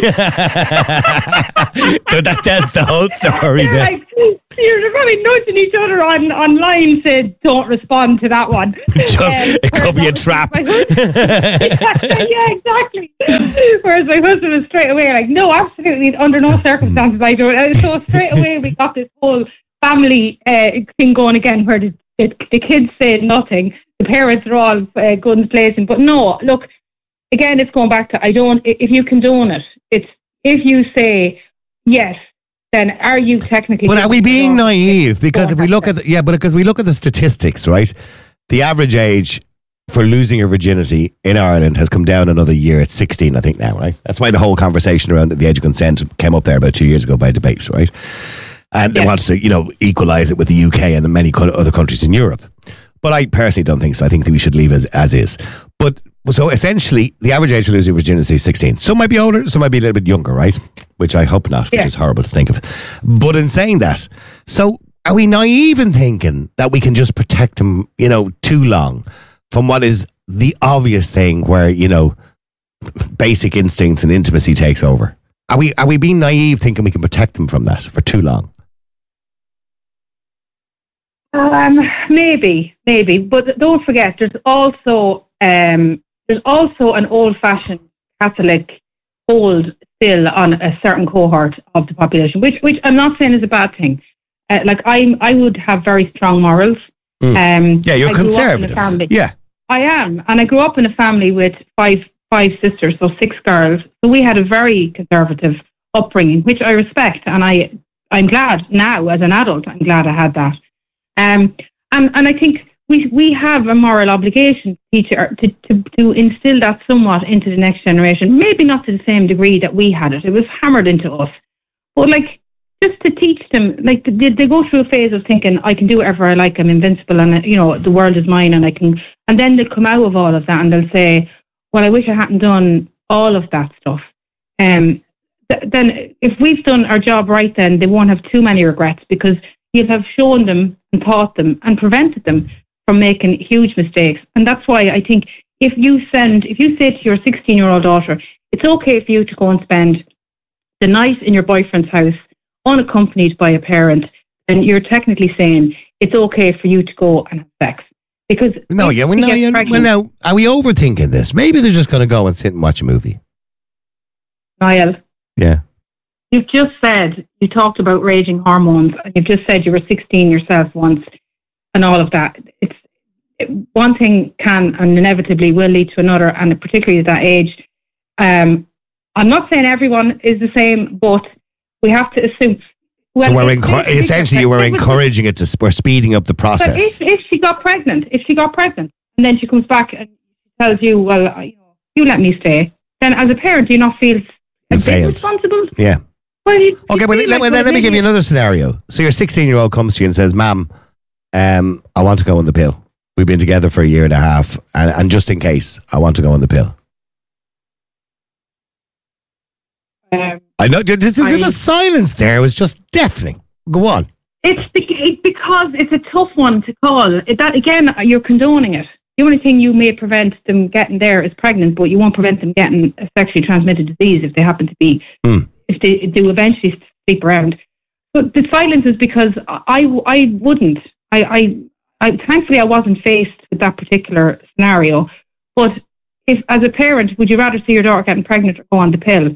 So that tells the whole story. They're Then. like, you're probably nudging each other on online to don't respond to that one. Just, Um, it could be a whereas trap. my husband- yeah, exactly. Whereas my husband was straight away like, no, absolutely, under no circumstances I don't. And so straight away we got this whole family uh, thing going again, where the, the, the kids say nothing, the parents are all uh, guns blazing. But no, look. Again, it's going back to, I don't, if you condone it, it's, if you say yes, then are you technically... But are we being naive? Because if we look at, the, yeah, but because we look at the statistics, right? The average age for losing your virginity in Ireland has come down another year. It's sixteen, I think now, right? That's why the whole conversation around the age of consent came up there about two years ago by debate, right? And they want to, you know, equalise it with the U K and many other countries in Europe. But I personally don't think so. I think that we should leave it as, as is. But so essentially, the average age of losing virginity is sixteen. Some might be older, some might be a little bit younger, right? Which I hope not, which Yeah. is horrible to think of. But in saying that, so are we naive in thinking that we can just protect them, you know, too long from what is the obvious thing where, you know, basic instincts and intimacy takes over? Are we, are we being naive thinking we can protect them from that for too long? Um, maybe, maybe, but don't forget, there's also um, there's also an old-fashioned Catholic hold still on a certain cohort of the population, which which I'm not saying is a bad thing. Uh, like I, I would have very strong morals. Mm. Um, Yeah, you're I grew up in a conservative. family- Yeah. I am, and I grew up in a family with five five sisters, so six girls. So we had a very conservative upbringing, which I respect, and I I'm glad now as an adult. I'm glad I had that. Um, and, and I think we we have a moral obligation to, teach our, to, to, to instill that somewhat into the next generation. Maybe not to the same degree that we had it. It was hammered into us. But like, just to teach them, like they, they go through a phase of thinking, I can do whatever I like, I'm invincible, and you know, the world is mine, and I can, and then they'll come out of all of that and they'll say, well, I wish I hadn't done all of that stuff. Um, th- then if we've done our job right, then they won't have too many regrets, because you'll have shown them and taught them and prevented them from making huge mistakes. And that's why I think if you send, if you say to your sixteen-year-old daughter, it's okay for you to go and spend the night in your boyfriend's house unaccompanied by a parent, then you're technically saying it's okay for you to go and have sex. Because No, if yeah, well, she no, gets yeah, well, pregnant- now, are we overthinking this? Maybe they're just going to go and sit and watch a movie. Niall, Yeah. you've just said, you talked about raging hormones, and you've just said you were sixteen yourself once, and all of that. It's it, one thing can and inevitably will lead to another, and particularly at that age. Um, I'm not saying everyone is the same, but we have to assume. so we're if- encour- if- if- essentially we're if- encouraging it to, s- we're speeding up the But process. if, if she got pregnant, if she got pregnant, and then she comes back and tells you, well, I- you, know, you let me stay, then as a parent, do you not feel a You bit failed. responsible? Yeah. Well, you, Okay, you but feel let, like, then let me well, give you another scenario. So your sixteen-year-old comes to you and says, Ma'am, um, I want to go on the pill. We've been together for a year and a half, and, and just in case, I want to go on the pill. Um, I know, this, this, I- the silence there was just deafening. Go on. It's be- it, because it's a tough one to call. It, that again, you're condoning it. The only thing you may prevent them getting there is pregnant, but you won't prevent them getting a sexually transmitted disease if they happen to be, Mm. if they do eventually sleep around. But the silence is because I, I wouldn't. I, I, I, thankfully, I wasn't faced with that particular scenario. But if, as a parent, would you rather see your daughter getting pregnant or go on the pill?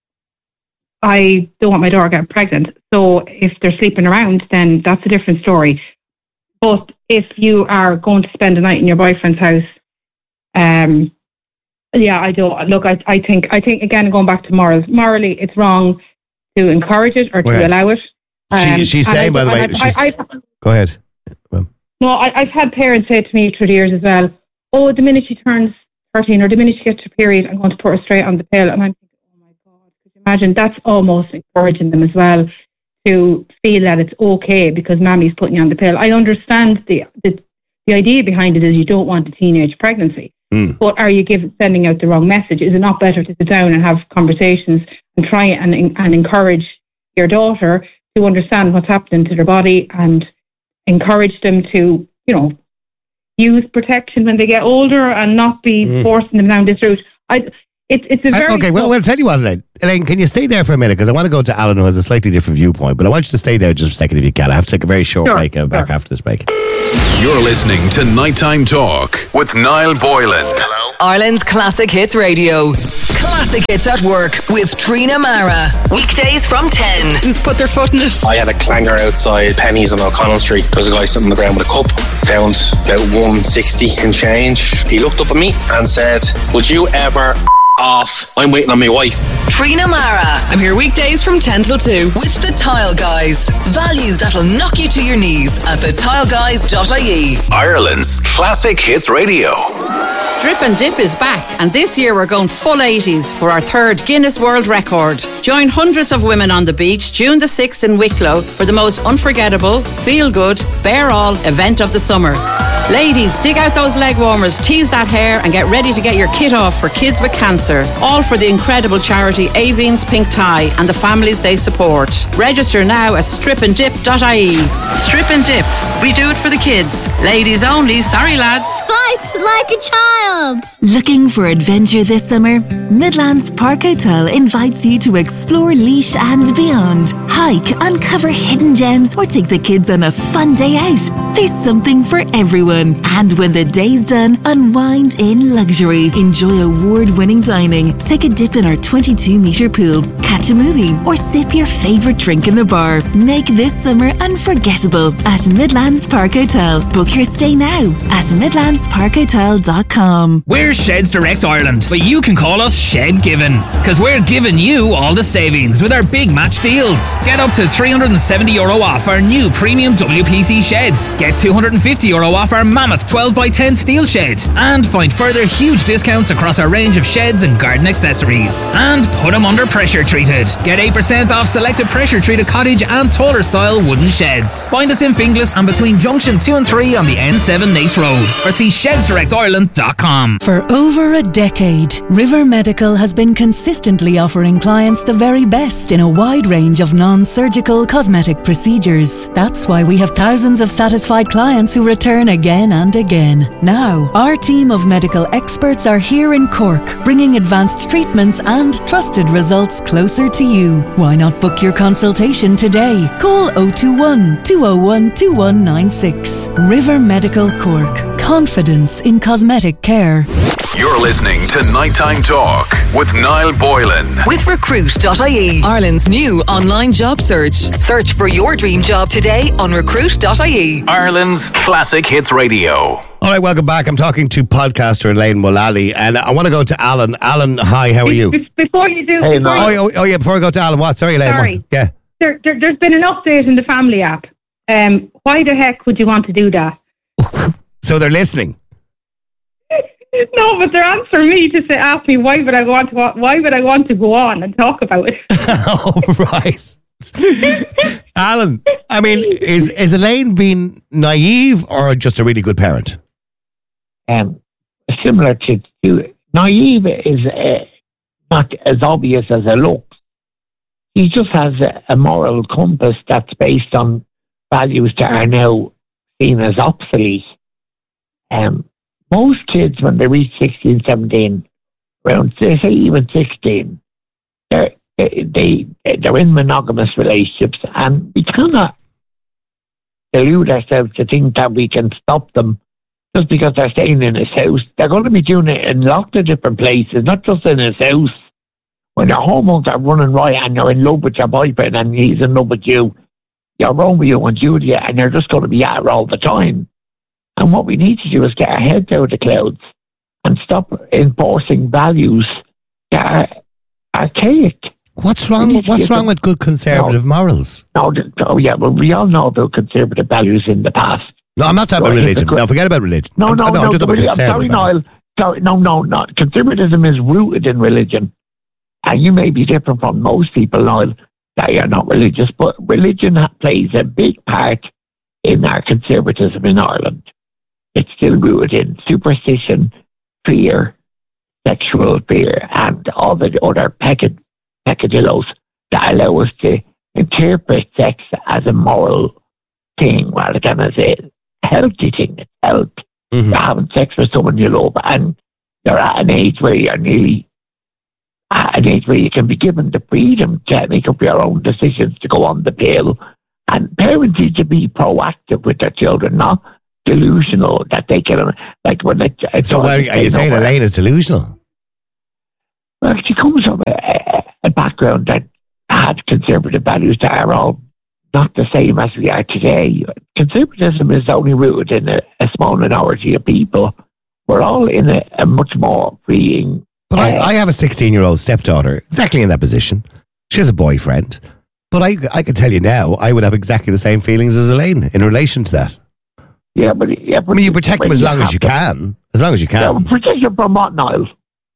I don't want my daughter getting pregnant. So if they're sleeping around, then that's a different story. But if you are going to spend a night in your boyfriend's house, um, yeah, I don't look. I, I think, I think again, going back to morals, morally, it's wrong to encourage it or to Okay. allow it. She, Um, she's and saying, I- by the way, and I- she's, I- I- go ahead. no, I, I've had parents say to me through the years as well, oh, the minute she turns thirteen or the minute she gets her period, I'm going to put her straight on the pill. And I'm thinking, oh my God, could you imagine? That's almost encouraging them as well to feel that it's okay because mommy's putting you on the pill. I understand the, the, the idea behind it is you don't want a teenage pregnancy. Mm. But are you giving, sending out the wrong message? Is it not better to sit down and have conversations and try and, and encourage your daughter to understand what's happening to their body and encourage them to, you know, use protection when they get older and not be mm. forcing them down this route. I, it, it's a very... I, okay, well, well, I'll tell you what, Elaine. Elaine, can you stay there for a minute? Because I want to go to Alan, who has a slightly different viewpoint, but I want you to stay there just a second if you can. I have to take a very short sure, break and sure. back after this break. You're listening to Nighttime Talk with Niall Boylan. Ireland's Classic Hits Radio. Classic Hits at Work with Trina Mara. Weekdays from ten. Who's put their foot in it? I had a clanger outside Penny's on O'Connell Street. There was a guy sitting on the ground with a cup. Found about one sixty and change. He looked up at me and said, would you ever off? I'm waiting on my wife. Trina Mara. I'm here weekdays from ten till two. With the Tile Guys. Value that'll knock you to your knees at the tile guys dot I E. Ireland's Classic Hits Radio. Strip and Dip is back, and this year we're going full eighties for our third Guinness World Record. Join hundreds of women on the beach June the sixth in Wicklow for the most unforgettable, feel-good, bear-all event of the summer. Ladies, dig out those leg warmers, tease that hair, and get ready to get your kit off for kids with cancer. All for the incredible charity Aveen's Pink Tie and the families they support. Register now at strip and dip dot I E. Strip and Dip. We do it for the kids. Ladies only. Sorry, lads. Fight like a child. Looking for adventure this summer? Midlands Park Hotel invites you to explore Laois and beyond. Hike, uncover hidden gems, or take the kids on a fun day out. There's something for everyone. And when the day's done, unwind in luxury. Enjoy award-winning dining. Take a dip in our twenty-two metre pool. Catch a movie or sip your favourite drink in the bar. Make this summer unforgettable at Midlands Park Hotel. Book your stay now at midlands park hotel dot com. We're Sheds Direct Ireland, but you can call us Shed Given, because we're giving you all the savings with our big match deals. Get up to three hundred seventy euro off our new premium W P C sheds. Get two hundred fifty euro off our Mammoth twelve by ten steel shed. And find further huge discounts across our range of sheds and garden accessories. And put them under pressure treated. Get eight percent off selected pressure treated cottage and taller style wooden sheds. Find us in Finglas and between junction two and three on the N seven Nace Road, or see sheds direct ireland dot com. For over a decade, River Medical has been consistently offering clients the very best in a wide range of non-surgical cosmetic procedures. That's why we have thousands of satisfied clients who return again and again. Now, our team of medical experts are here in Cork, bringing advanced treatments and trusted results closer to you. Why not book your consultation today? Call oh two one, two oh one, two one nine six. River Medical Cork. Confidence in cosmetic care. You're listening to Nighttime Talk with Niall Boylan. With recruit dot I E, Ireland's new online job search. Search for your dream job today on recruit dot I E. Ireland's Classic Hits Radio. All right, welcome back. I'm talking to podcaster Elaine Mullally, and I want to go to Alan. Alan, hi, how are you? Before you do... Hey, before oh, oh, oh, yeah, before I go to Alan, what? Sorry, Elaine. Sorry. What? Yeah. There, there, there's been an update in the family app. Um, why the heck would you want to do that? So they're listening. No, but they're answering me to say, ask me why would I want to why would I want to go on and talk about it. Oh, right. Alan, I mean, is is Elaine being naive or just a really good parent? Um, similar to, to naive is uh, not as obvious as it looks. He just has a, a moral compass that's based on values that are now seen as obsolete. Um, most kids, when they reach sixteen, seventeen, around, they say even sixteen, they're, they, they're in monogamous relationships, and we cannot delude ourselves to think that we can stop them just because they're staying in his house. They're going to be doing it in lots of different places, not just in his house. When their hormones are running riot and you're in love with your boyfriend and he's in love with you, you're Romeo and Juliet, and you're just going to be at her all the time. And what we need to do is get our heads out of the clouds and stop enforcing values that are archaic. What's wrong? What's wrong with good conservative no, morals? No, oh yeah, well, we all know about conservative values in the past. No, I'm not talking so about religion. No, forget about religion. No, I'm, no, no, no. I'm just about I'm conservative sorry, Niall. Sorry, no, no, no. Conservatism is rooted in religion. And you may be different from most people, Niall, that you're not religious, but religion plays a big part in our conservatism in Ireland. It's still rooted in superstition, fear, sexual fear, and all the other pagan, peccadillos that allow us to interpret sex as a moral thing rather than as a healthy thing. It's health. Mm-hmm. You're having sex with someone you love, and you're at an age where you're nearly at an age where you can be given the freedom to make up your own decisions to go on the pill. And parents need to be proactive with their children, not delusional that they can, like when they. So, what are you, are you saying Elaine is delusional? Well, she comes from a, a background that had conservative values that are all not the same as we are today. Conservatism is only rooted in a, a small minority of people. We're all in a, a much more freeing. But uh, I, I have a sixteen-year-old stepdaughter, exactly in that position. She has a boyfriend. But I, I can tell you now, I would have exactly the same feelings as Elaine in relation to that. Yeah, but, yeah, but I mean, you protect them as long as you can. As long as you can. Yeah, protect them from what, Niall?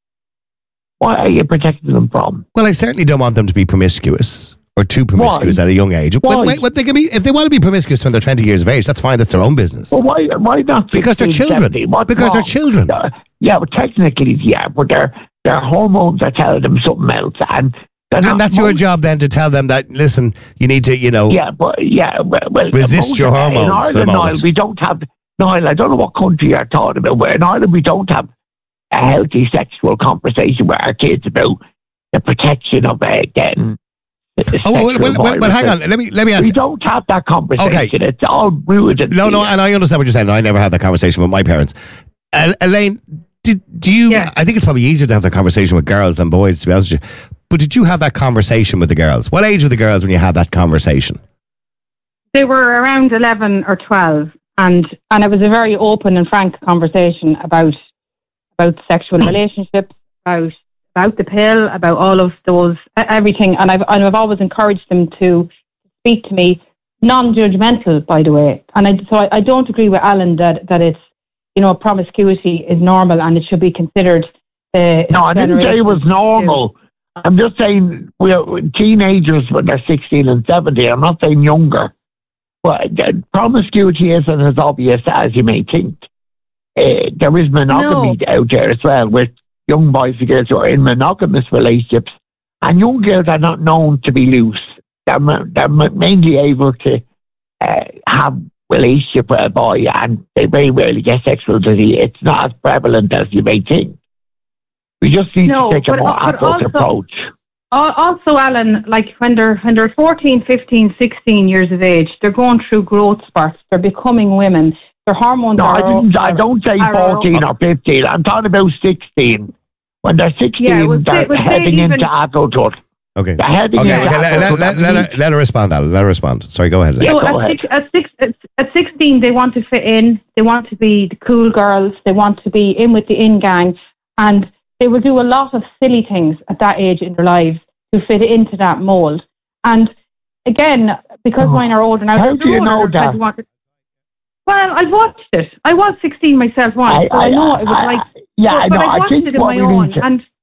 What are you protecting them from? Well, I certainly don't want them to be promiscuous or too promiscuous Why? at a young age. Why? When, when they can be, if they want to be promiscuous when they're twenty years of age, that's fine. That's their own business. Well, why? Why not? Because they're children. Because they're children. Uh, yeah, but technically, yeah, but their their hormones are telling them something else, and and that's your job then to tell them that. Listen, you need to, you know, yeah, but yeah, well, well resist your hormones in Ireland, for the moment. Niall, we don't have Niall. I don't know what country you're talking about. Where in Ireland we don't have a healthy sexual conversation with our kids about the protection of uh, getting. Oh, well, well, well, well, hang on. Let me let me ask. We don't have that conversation. Okay. It's all rooted. No, no, and I understand what you're saying. I never had that conversation with my parents. Uh, Elaine, did do you? Yeah. I think it's probably easier to have that conversation with girls than boys, to be honest with you. But did you have that conversation with the girls? What age were the girls when you had that conversation? They were around eleven or twelve, and and it was a very open and frank conversation about about sexual relationships, about. about the pill, about all of those, everything. And I've, and I've always encouraged them to speak to me, non-judgmental, by the way. And I, so I, I don't agree with Alan that, that it's, you know, promiscuity is normal and it should be considered. Uh, no, I didn't say it was normal. I'm just saying we're teenagers when they're sixteen and seventeen. I'm not saying younger. But uh, promiscuity isn't as obvious as you may think. Uh, there is monogamy no. out there as well, with young boys and girls who are in monogamous relationships, and young girls are not known to be loose. They're, they're mainly able to uh, have relationship with a boy, and they very rarely get sexual disease. It's not as prevalent as you may think. We just need no, to take a more adult approach. Also, Alan, like when they're when they're fourteen, fifteen, sixteen years of age, they're going through growth spurts. They're becoming women. Their hormones no, are... I, didn't, are, I don't say fourteen or fifteen. I'm talking about sixteen. When they're sixteen, yeah, we'll they're say, we'll heading even, into adulthood. Okay. They're heading okay, into okay let, adulthood. let, let, let, her, let her respond, Alan. Let her respond. Sorry, go ahead. Yeah, so go at, ahead. Six, at, six, at, at sixteen, they want to fit in. They want to be the cool girls. They want to be in with the in gang. And they will do a lot of silly things at that age in their lives to fit into that mould. And again, because oh. mine are older now... How do you know that? To, well, I watched it. I was sixteen myself once, I, so I, I know it was I, like... Yeah, but, I know. But I watched I think it in my own. To... And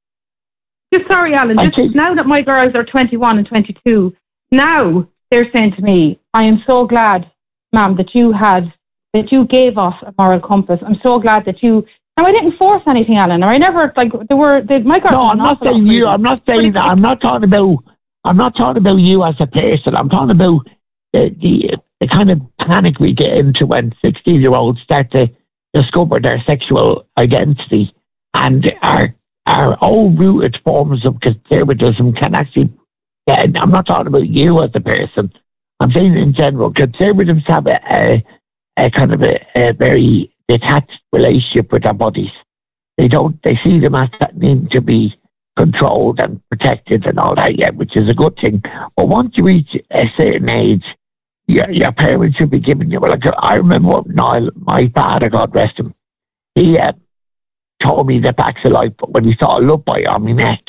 just sorry, Alan, just think... now that my girls are twenty-one and twenty-two, now they're saying to me, I am so glad, ma'am, that you had, that you gave us a moral compass. I'm so glad that you... Now, I didn't force anything, Alan, or I never, like, there were, they, my girls... No, I'm not saying you, I'm not saying that, I'm not talking about, I'm not talking about you as a person, I'm talking about the, the, the kind of panic we get into when sixteen-year-olds start to discover their sexual identity, and our, our old-rooted forms of conservatism can actually, and I'm not talking about you as a person, I'm saying in general, conservatives have a, a, a kind of a, a very detached relationship with their bodies. They don't, they see them as that need to be controlled and protected and all that, yeah, which is a good thing. But once you reach a certain age, your, your parents should be giving you, like, I remember Niall, my father, God rest him, he uh, told me the facts of life when he saw a love bite on my neck.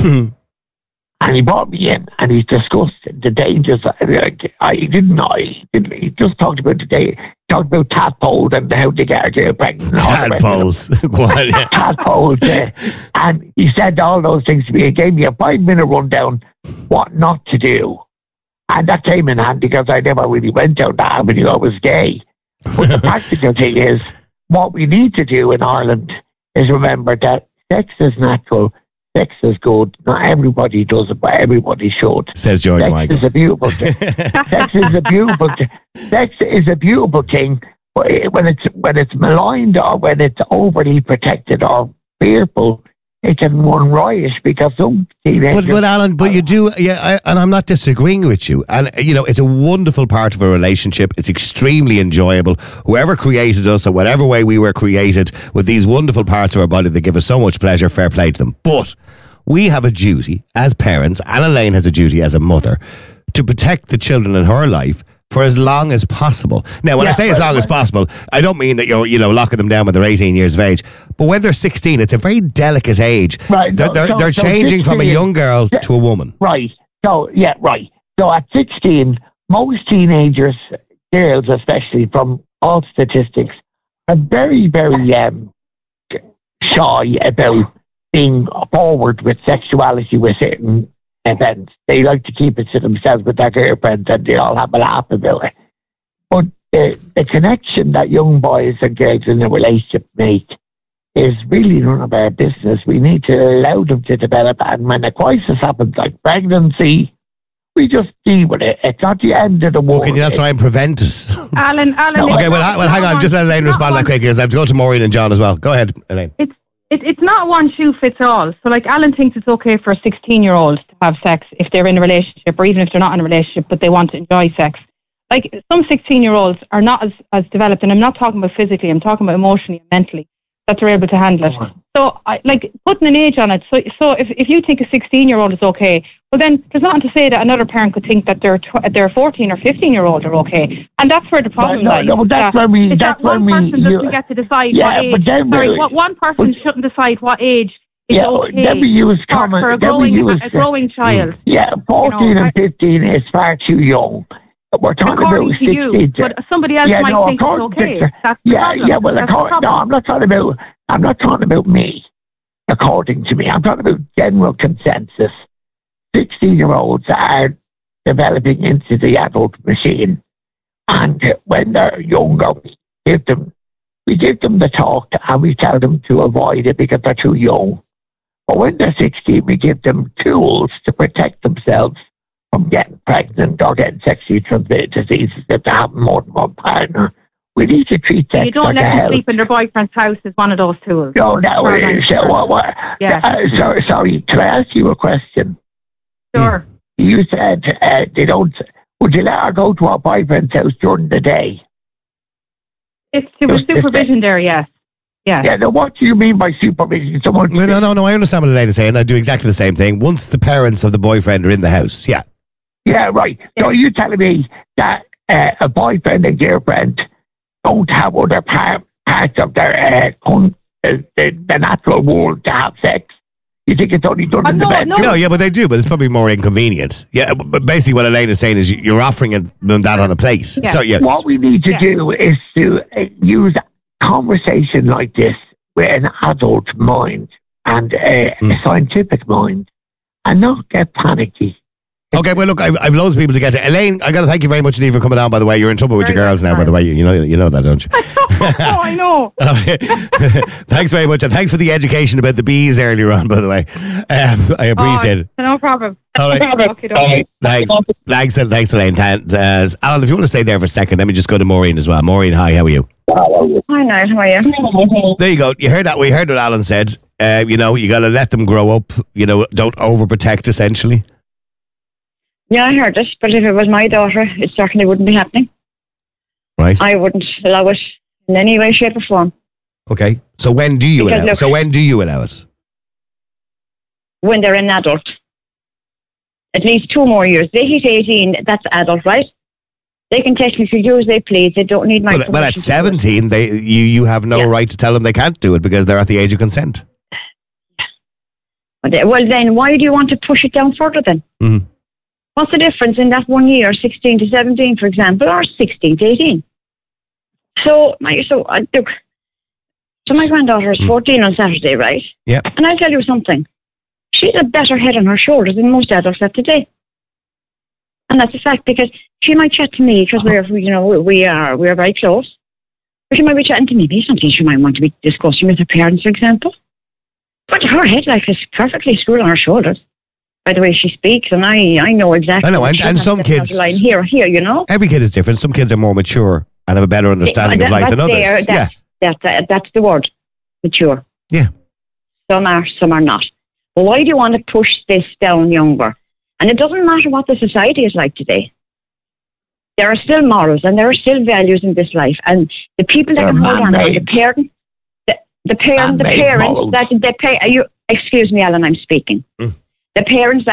And he brought me in, and he discussed the dangers. Like, I didn't know. He, didn't, he just talked about the day. Talked about tadpoles and how to get a girl pregnant. Tadpoles. Tadpoles. Yeah. And he said all those things to me. He gave me a five-minute rundown what not to do. And that came in handy because I never really went down that avenue. I was gay. But the practical thing is, what we need to do in Ireland is remember that sex is natural. sex is good. Not everybody does it, but everybody should. Says George sex Michael. Is a beautiful thing. Sex is a beautiful thing. Sex is a beautiful thing, but when it's when it's maligned or when it's overly protected or fearful, it can run riot because some teenagers. But, but Alan, but you do, yeah, I, and I'm not disagreeing with you. And, you know, it's a wonderful part of a relationship. It's extremely enjoyable. Whoever created us, or whatever way we were created, with these wonderful parts of our body that give us so much pleasure, fair play to them. But we have a duty as parents, and Elaine has a duty as a mother, to protect the children in her life for as long as possible. Now, when Yeah, I say as right, long as right. possible, I don't mean that you're, you know, locking them down when they're eighteen years of age. But when they're sixteen, it's a very delicate age. Right, They're, so- they're, so- they're so changing from a sixteen young girl to a woman. Right. So, yeah, right. So at sixteen, most teenagers, girls especially, from all statistics, are very, very um, shy about being forward with sexuality with certain events. They like to keep it to themselves with their girlfriends, and they all have a laugh about it. But the, the connection that young boys and girls in a relationship make is really none of our business. We need to allow them to develop, and when a crisis happens, like pregnancy, we just deal with it. It's not the end of the world. Well, can you not try and prevent it? Alan, Alan. Okay, it's well, not- ha- well hang on. not Just let one- Elaine not respond that one- quick, because I have to go to Maureen and John as well. Go ahead, Elaine. It's it, it's not one shoe fits all. So, like, Alan thinks it's okay for a sixteen-year-old to have sex if they're in a relationship, or even if they're not in a relationship, but they want to enjoy sex. Like, some sixteen-year-olds are not as, as developed, and I'm not talking about physically, I'm talking about emotionally and mentally, that they're able to handle it. So, I, like, putting an age on it, so so if, if you think a sixteen-year-old is okay, well then, there's nothing to say that another parent could think that their tw- their fourteen or fifteen-year-old are okay. And that's where the problem no, lies. no, that's that, where we- is that's that one where we- person you- doesn't get to decide Yeah, what age. but then Sorry, we- what, one person shouldn't decide what age is Yeah, okay then we use for, common. for a then we growing, use, a growing child. Yeah, fourteen You know, and fifteen is far too young. We're talking According about to you, sixteen. but somebody else yeah, might no, think it's according okay. to- That's the yeah, problem. yeah. Well, That's the according, no, problem. I'm not talking about. I'm not talking about me. According to me, I'm talking about general consensus. Sixteen-year-olds are developing into the adult machine, and when they're younger, we give them we give them the talk, and we tell them to avoid it because they're too young. But when they're sixteen, we give them tools to protect themselves from getting pregnant or getting sexually transmitted diseases if they have more than one partner. We need to treat sex You don't like let a them health. sleep in their boyfriend's house is one of those tools. No, no, Right. it is. Uh, what, what, Yeah. uh, sorry, sorry, can I ask you a question? Sure. You said uh, they don't. Would you let her go to her boyfriend's house during the day? It's super supervision there, yes. Yeah. Yeah, now what do you mean by supervision? Someone. Well, no, no, no. I understand what Elaine is saying. I do exactly the same thing. Once the parents of the boyfriend are in the house, yeah. Yeah, right. So you're telling me that uh, a boyfriend and girlfriend don't have other par- parts of their uh, con- uh, the, the natural world to have sex? You think it's only done in the bedroom? No, yeah, but they do, but it's probably more inconvenient. Yeah, but but basically what Elaine is saying is you- you're offering it- them that on a plate. So, yeah. What we need to do is to uh, use a conversation like this with an adult mind and uh, Hmm. a scientific mind and not get panicky. Okay, well, look, I've, I've loads of people to get to. Elaine, I got to thank you very much indeed for coming on, by the way. You're in trouble with your girls now, by the way. You, you know you know that, don't you? Oh, I know. All right. Thanks very much. And thanks for the education about the bees earlier on, by the way. Um, I appreciate it. Oh, no problem. All right. Okay, okay. Thanks. Thanks, thanks, Elaine. And, uh, Alan, if you want to stay there for a second, let me just go to Maureen as well. Maureen, hi, how are you? Hi, Niall. How are you? There you go. You heard that. We heard what Alan said. Uh, you know, you got to let them grow up. You know, don't overprotect, essentially. Yeah, I heard it, but if it was my daughter, it certainly wouldn't be happening. Right. I wouldn't allow it in any way, shape, or form. Okay. So when do you Because allow it? look- So when do you allow it? When they're an adult. At least two more years. They hit eighteen, that's adult, right? They can technically do as they please. They don't need my Well, well, at permission to do it. seventeen, they you you have no right to tell them they can't do it because they're at the age of consent. But, uh, Well, then, why do you want to push it down further then? Mhm. What's the difference in that one year, sixteen to seventeen, for example, or sixteen to eighteen? So, my, so uh, look, so my granddaughter is fourteen on Saturday, right? Yeah. And I'll tell you something. She's a better head on her shoulders than most adults have today. And that's a fact because she might chat to me because we're, you know, we are, we're very close. But she might be chatting to me. Maybe something she might want to be discussing with her parents, for example. But her head, like, is perfectly screwed on her shoulders. By the way she speaks, and I, I know exactly. I know, what and, she and has some to kids. line here, here, you know. Every kid is different. Some kids are more mature and have a better understanding That- of life than that's others. there, yeah. That's, that, that's the word, mature. Yeah. Some are, some are not. But why do you want to push this down younger? And it doesn't matter what the society is like today. There are still morals and there are still values in this life. And the people that They're can hold on are the man-made. parents, the, the parents, the Man-made parents morals. that they pay. Are you? Excuse me, Alan. I'm speaking. Mm. The parents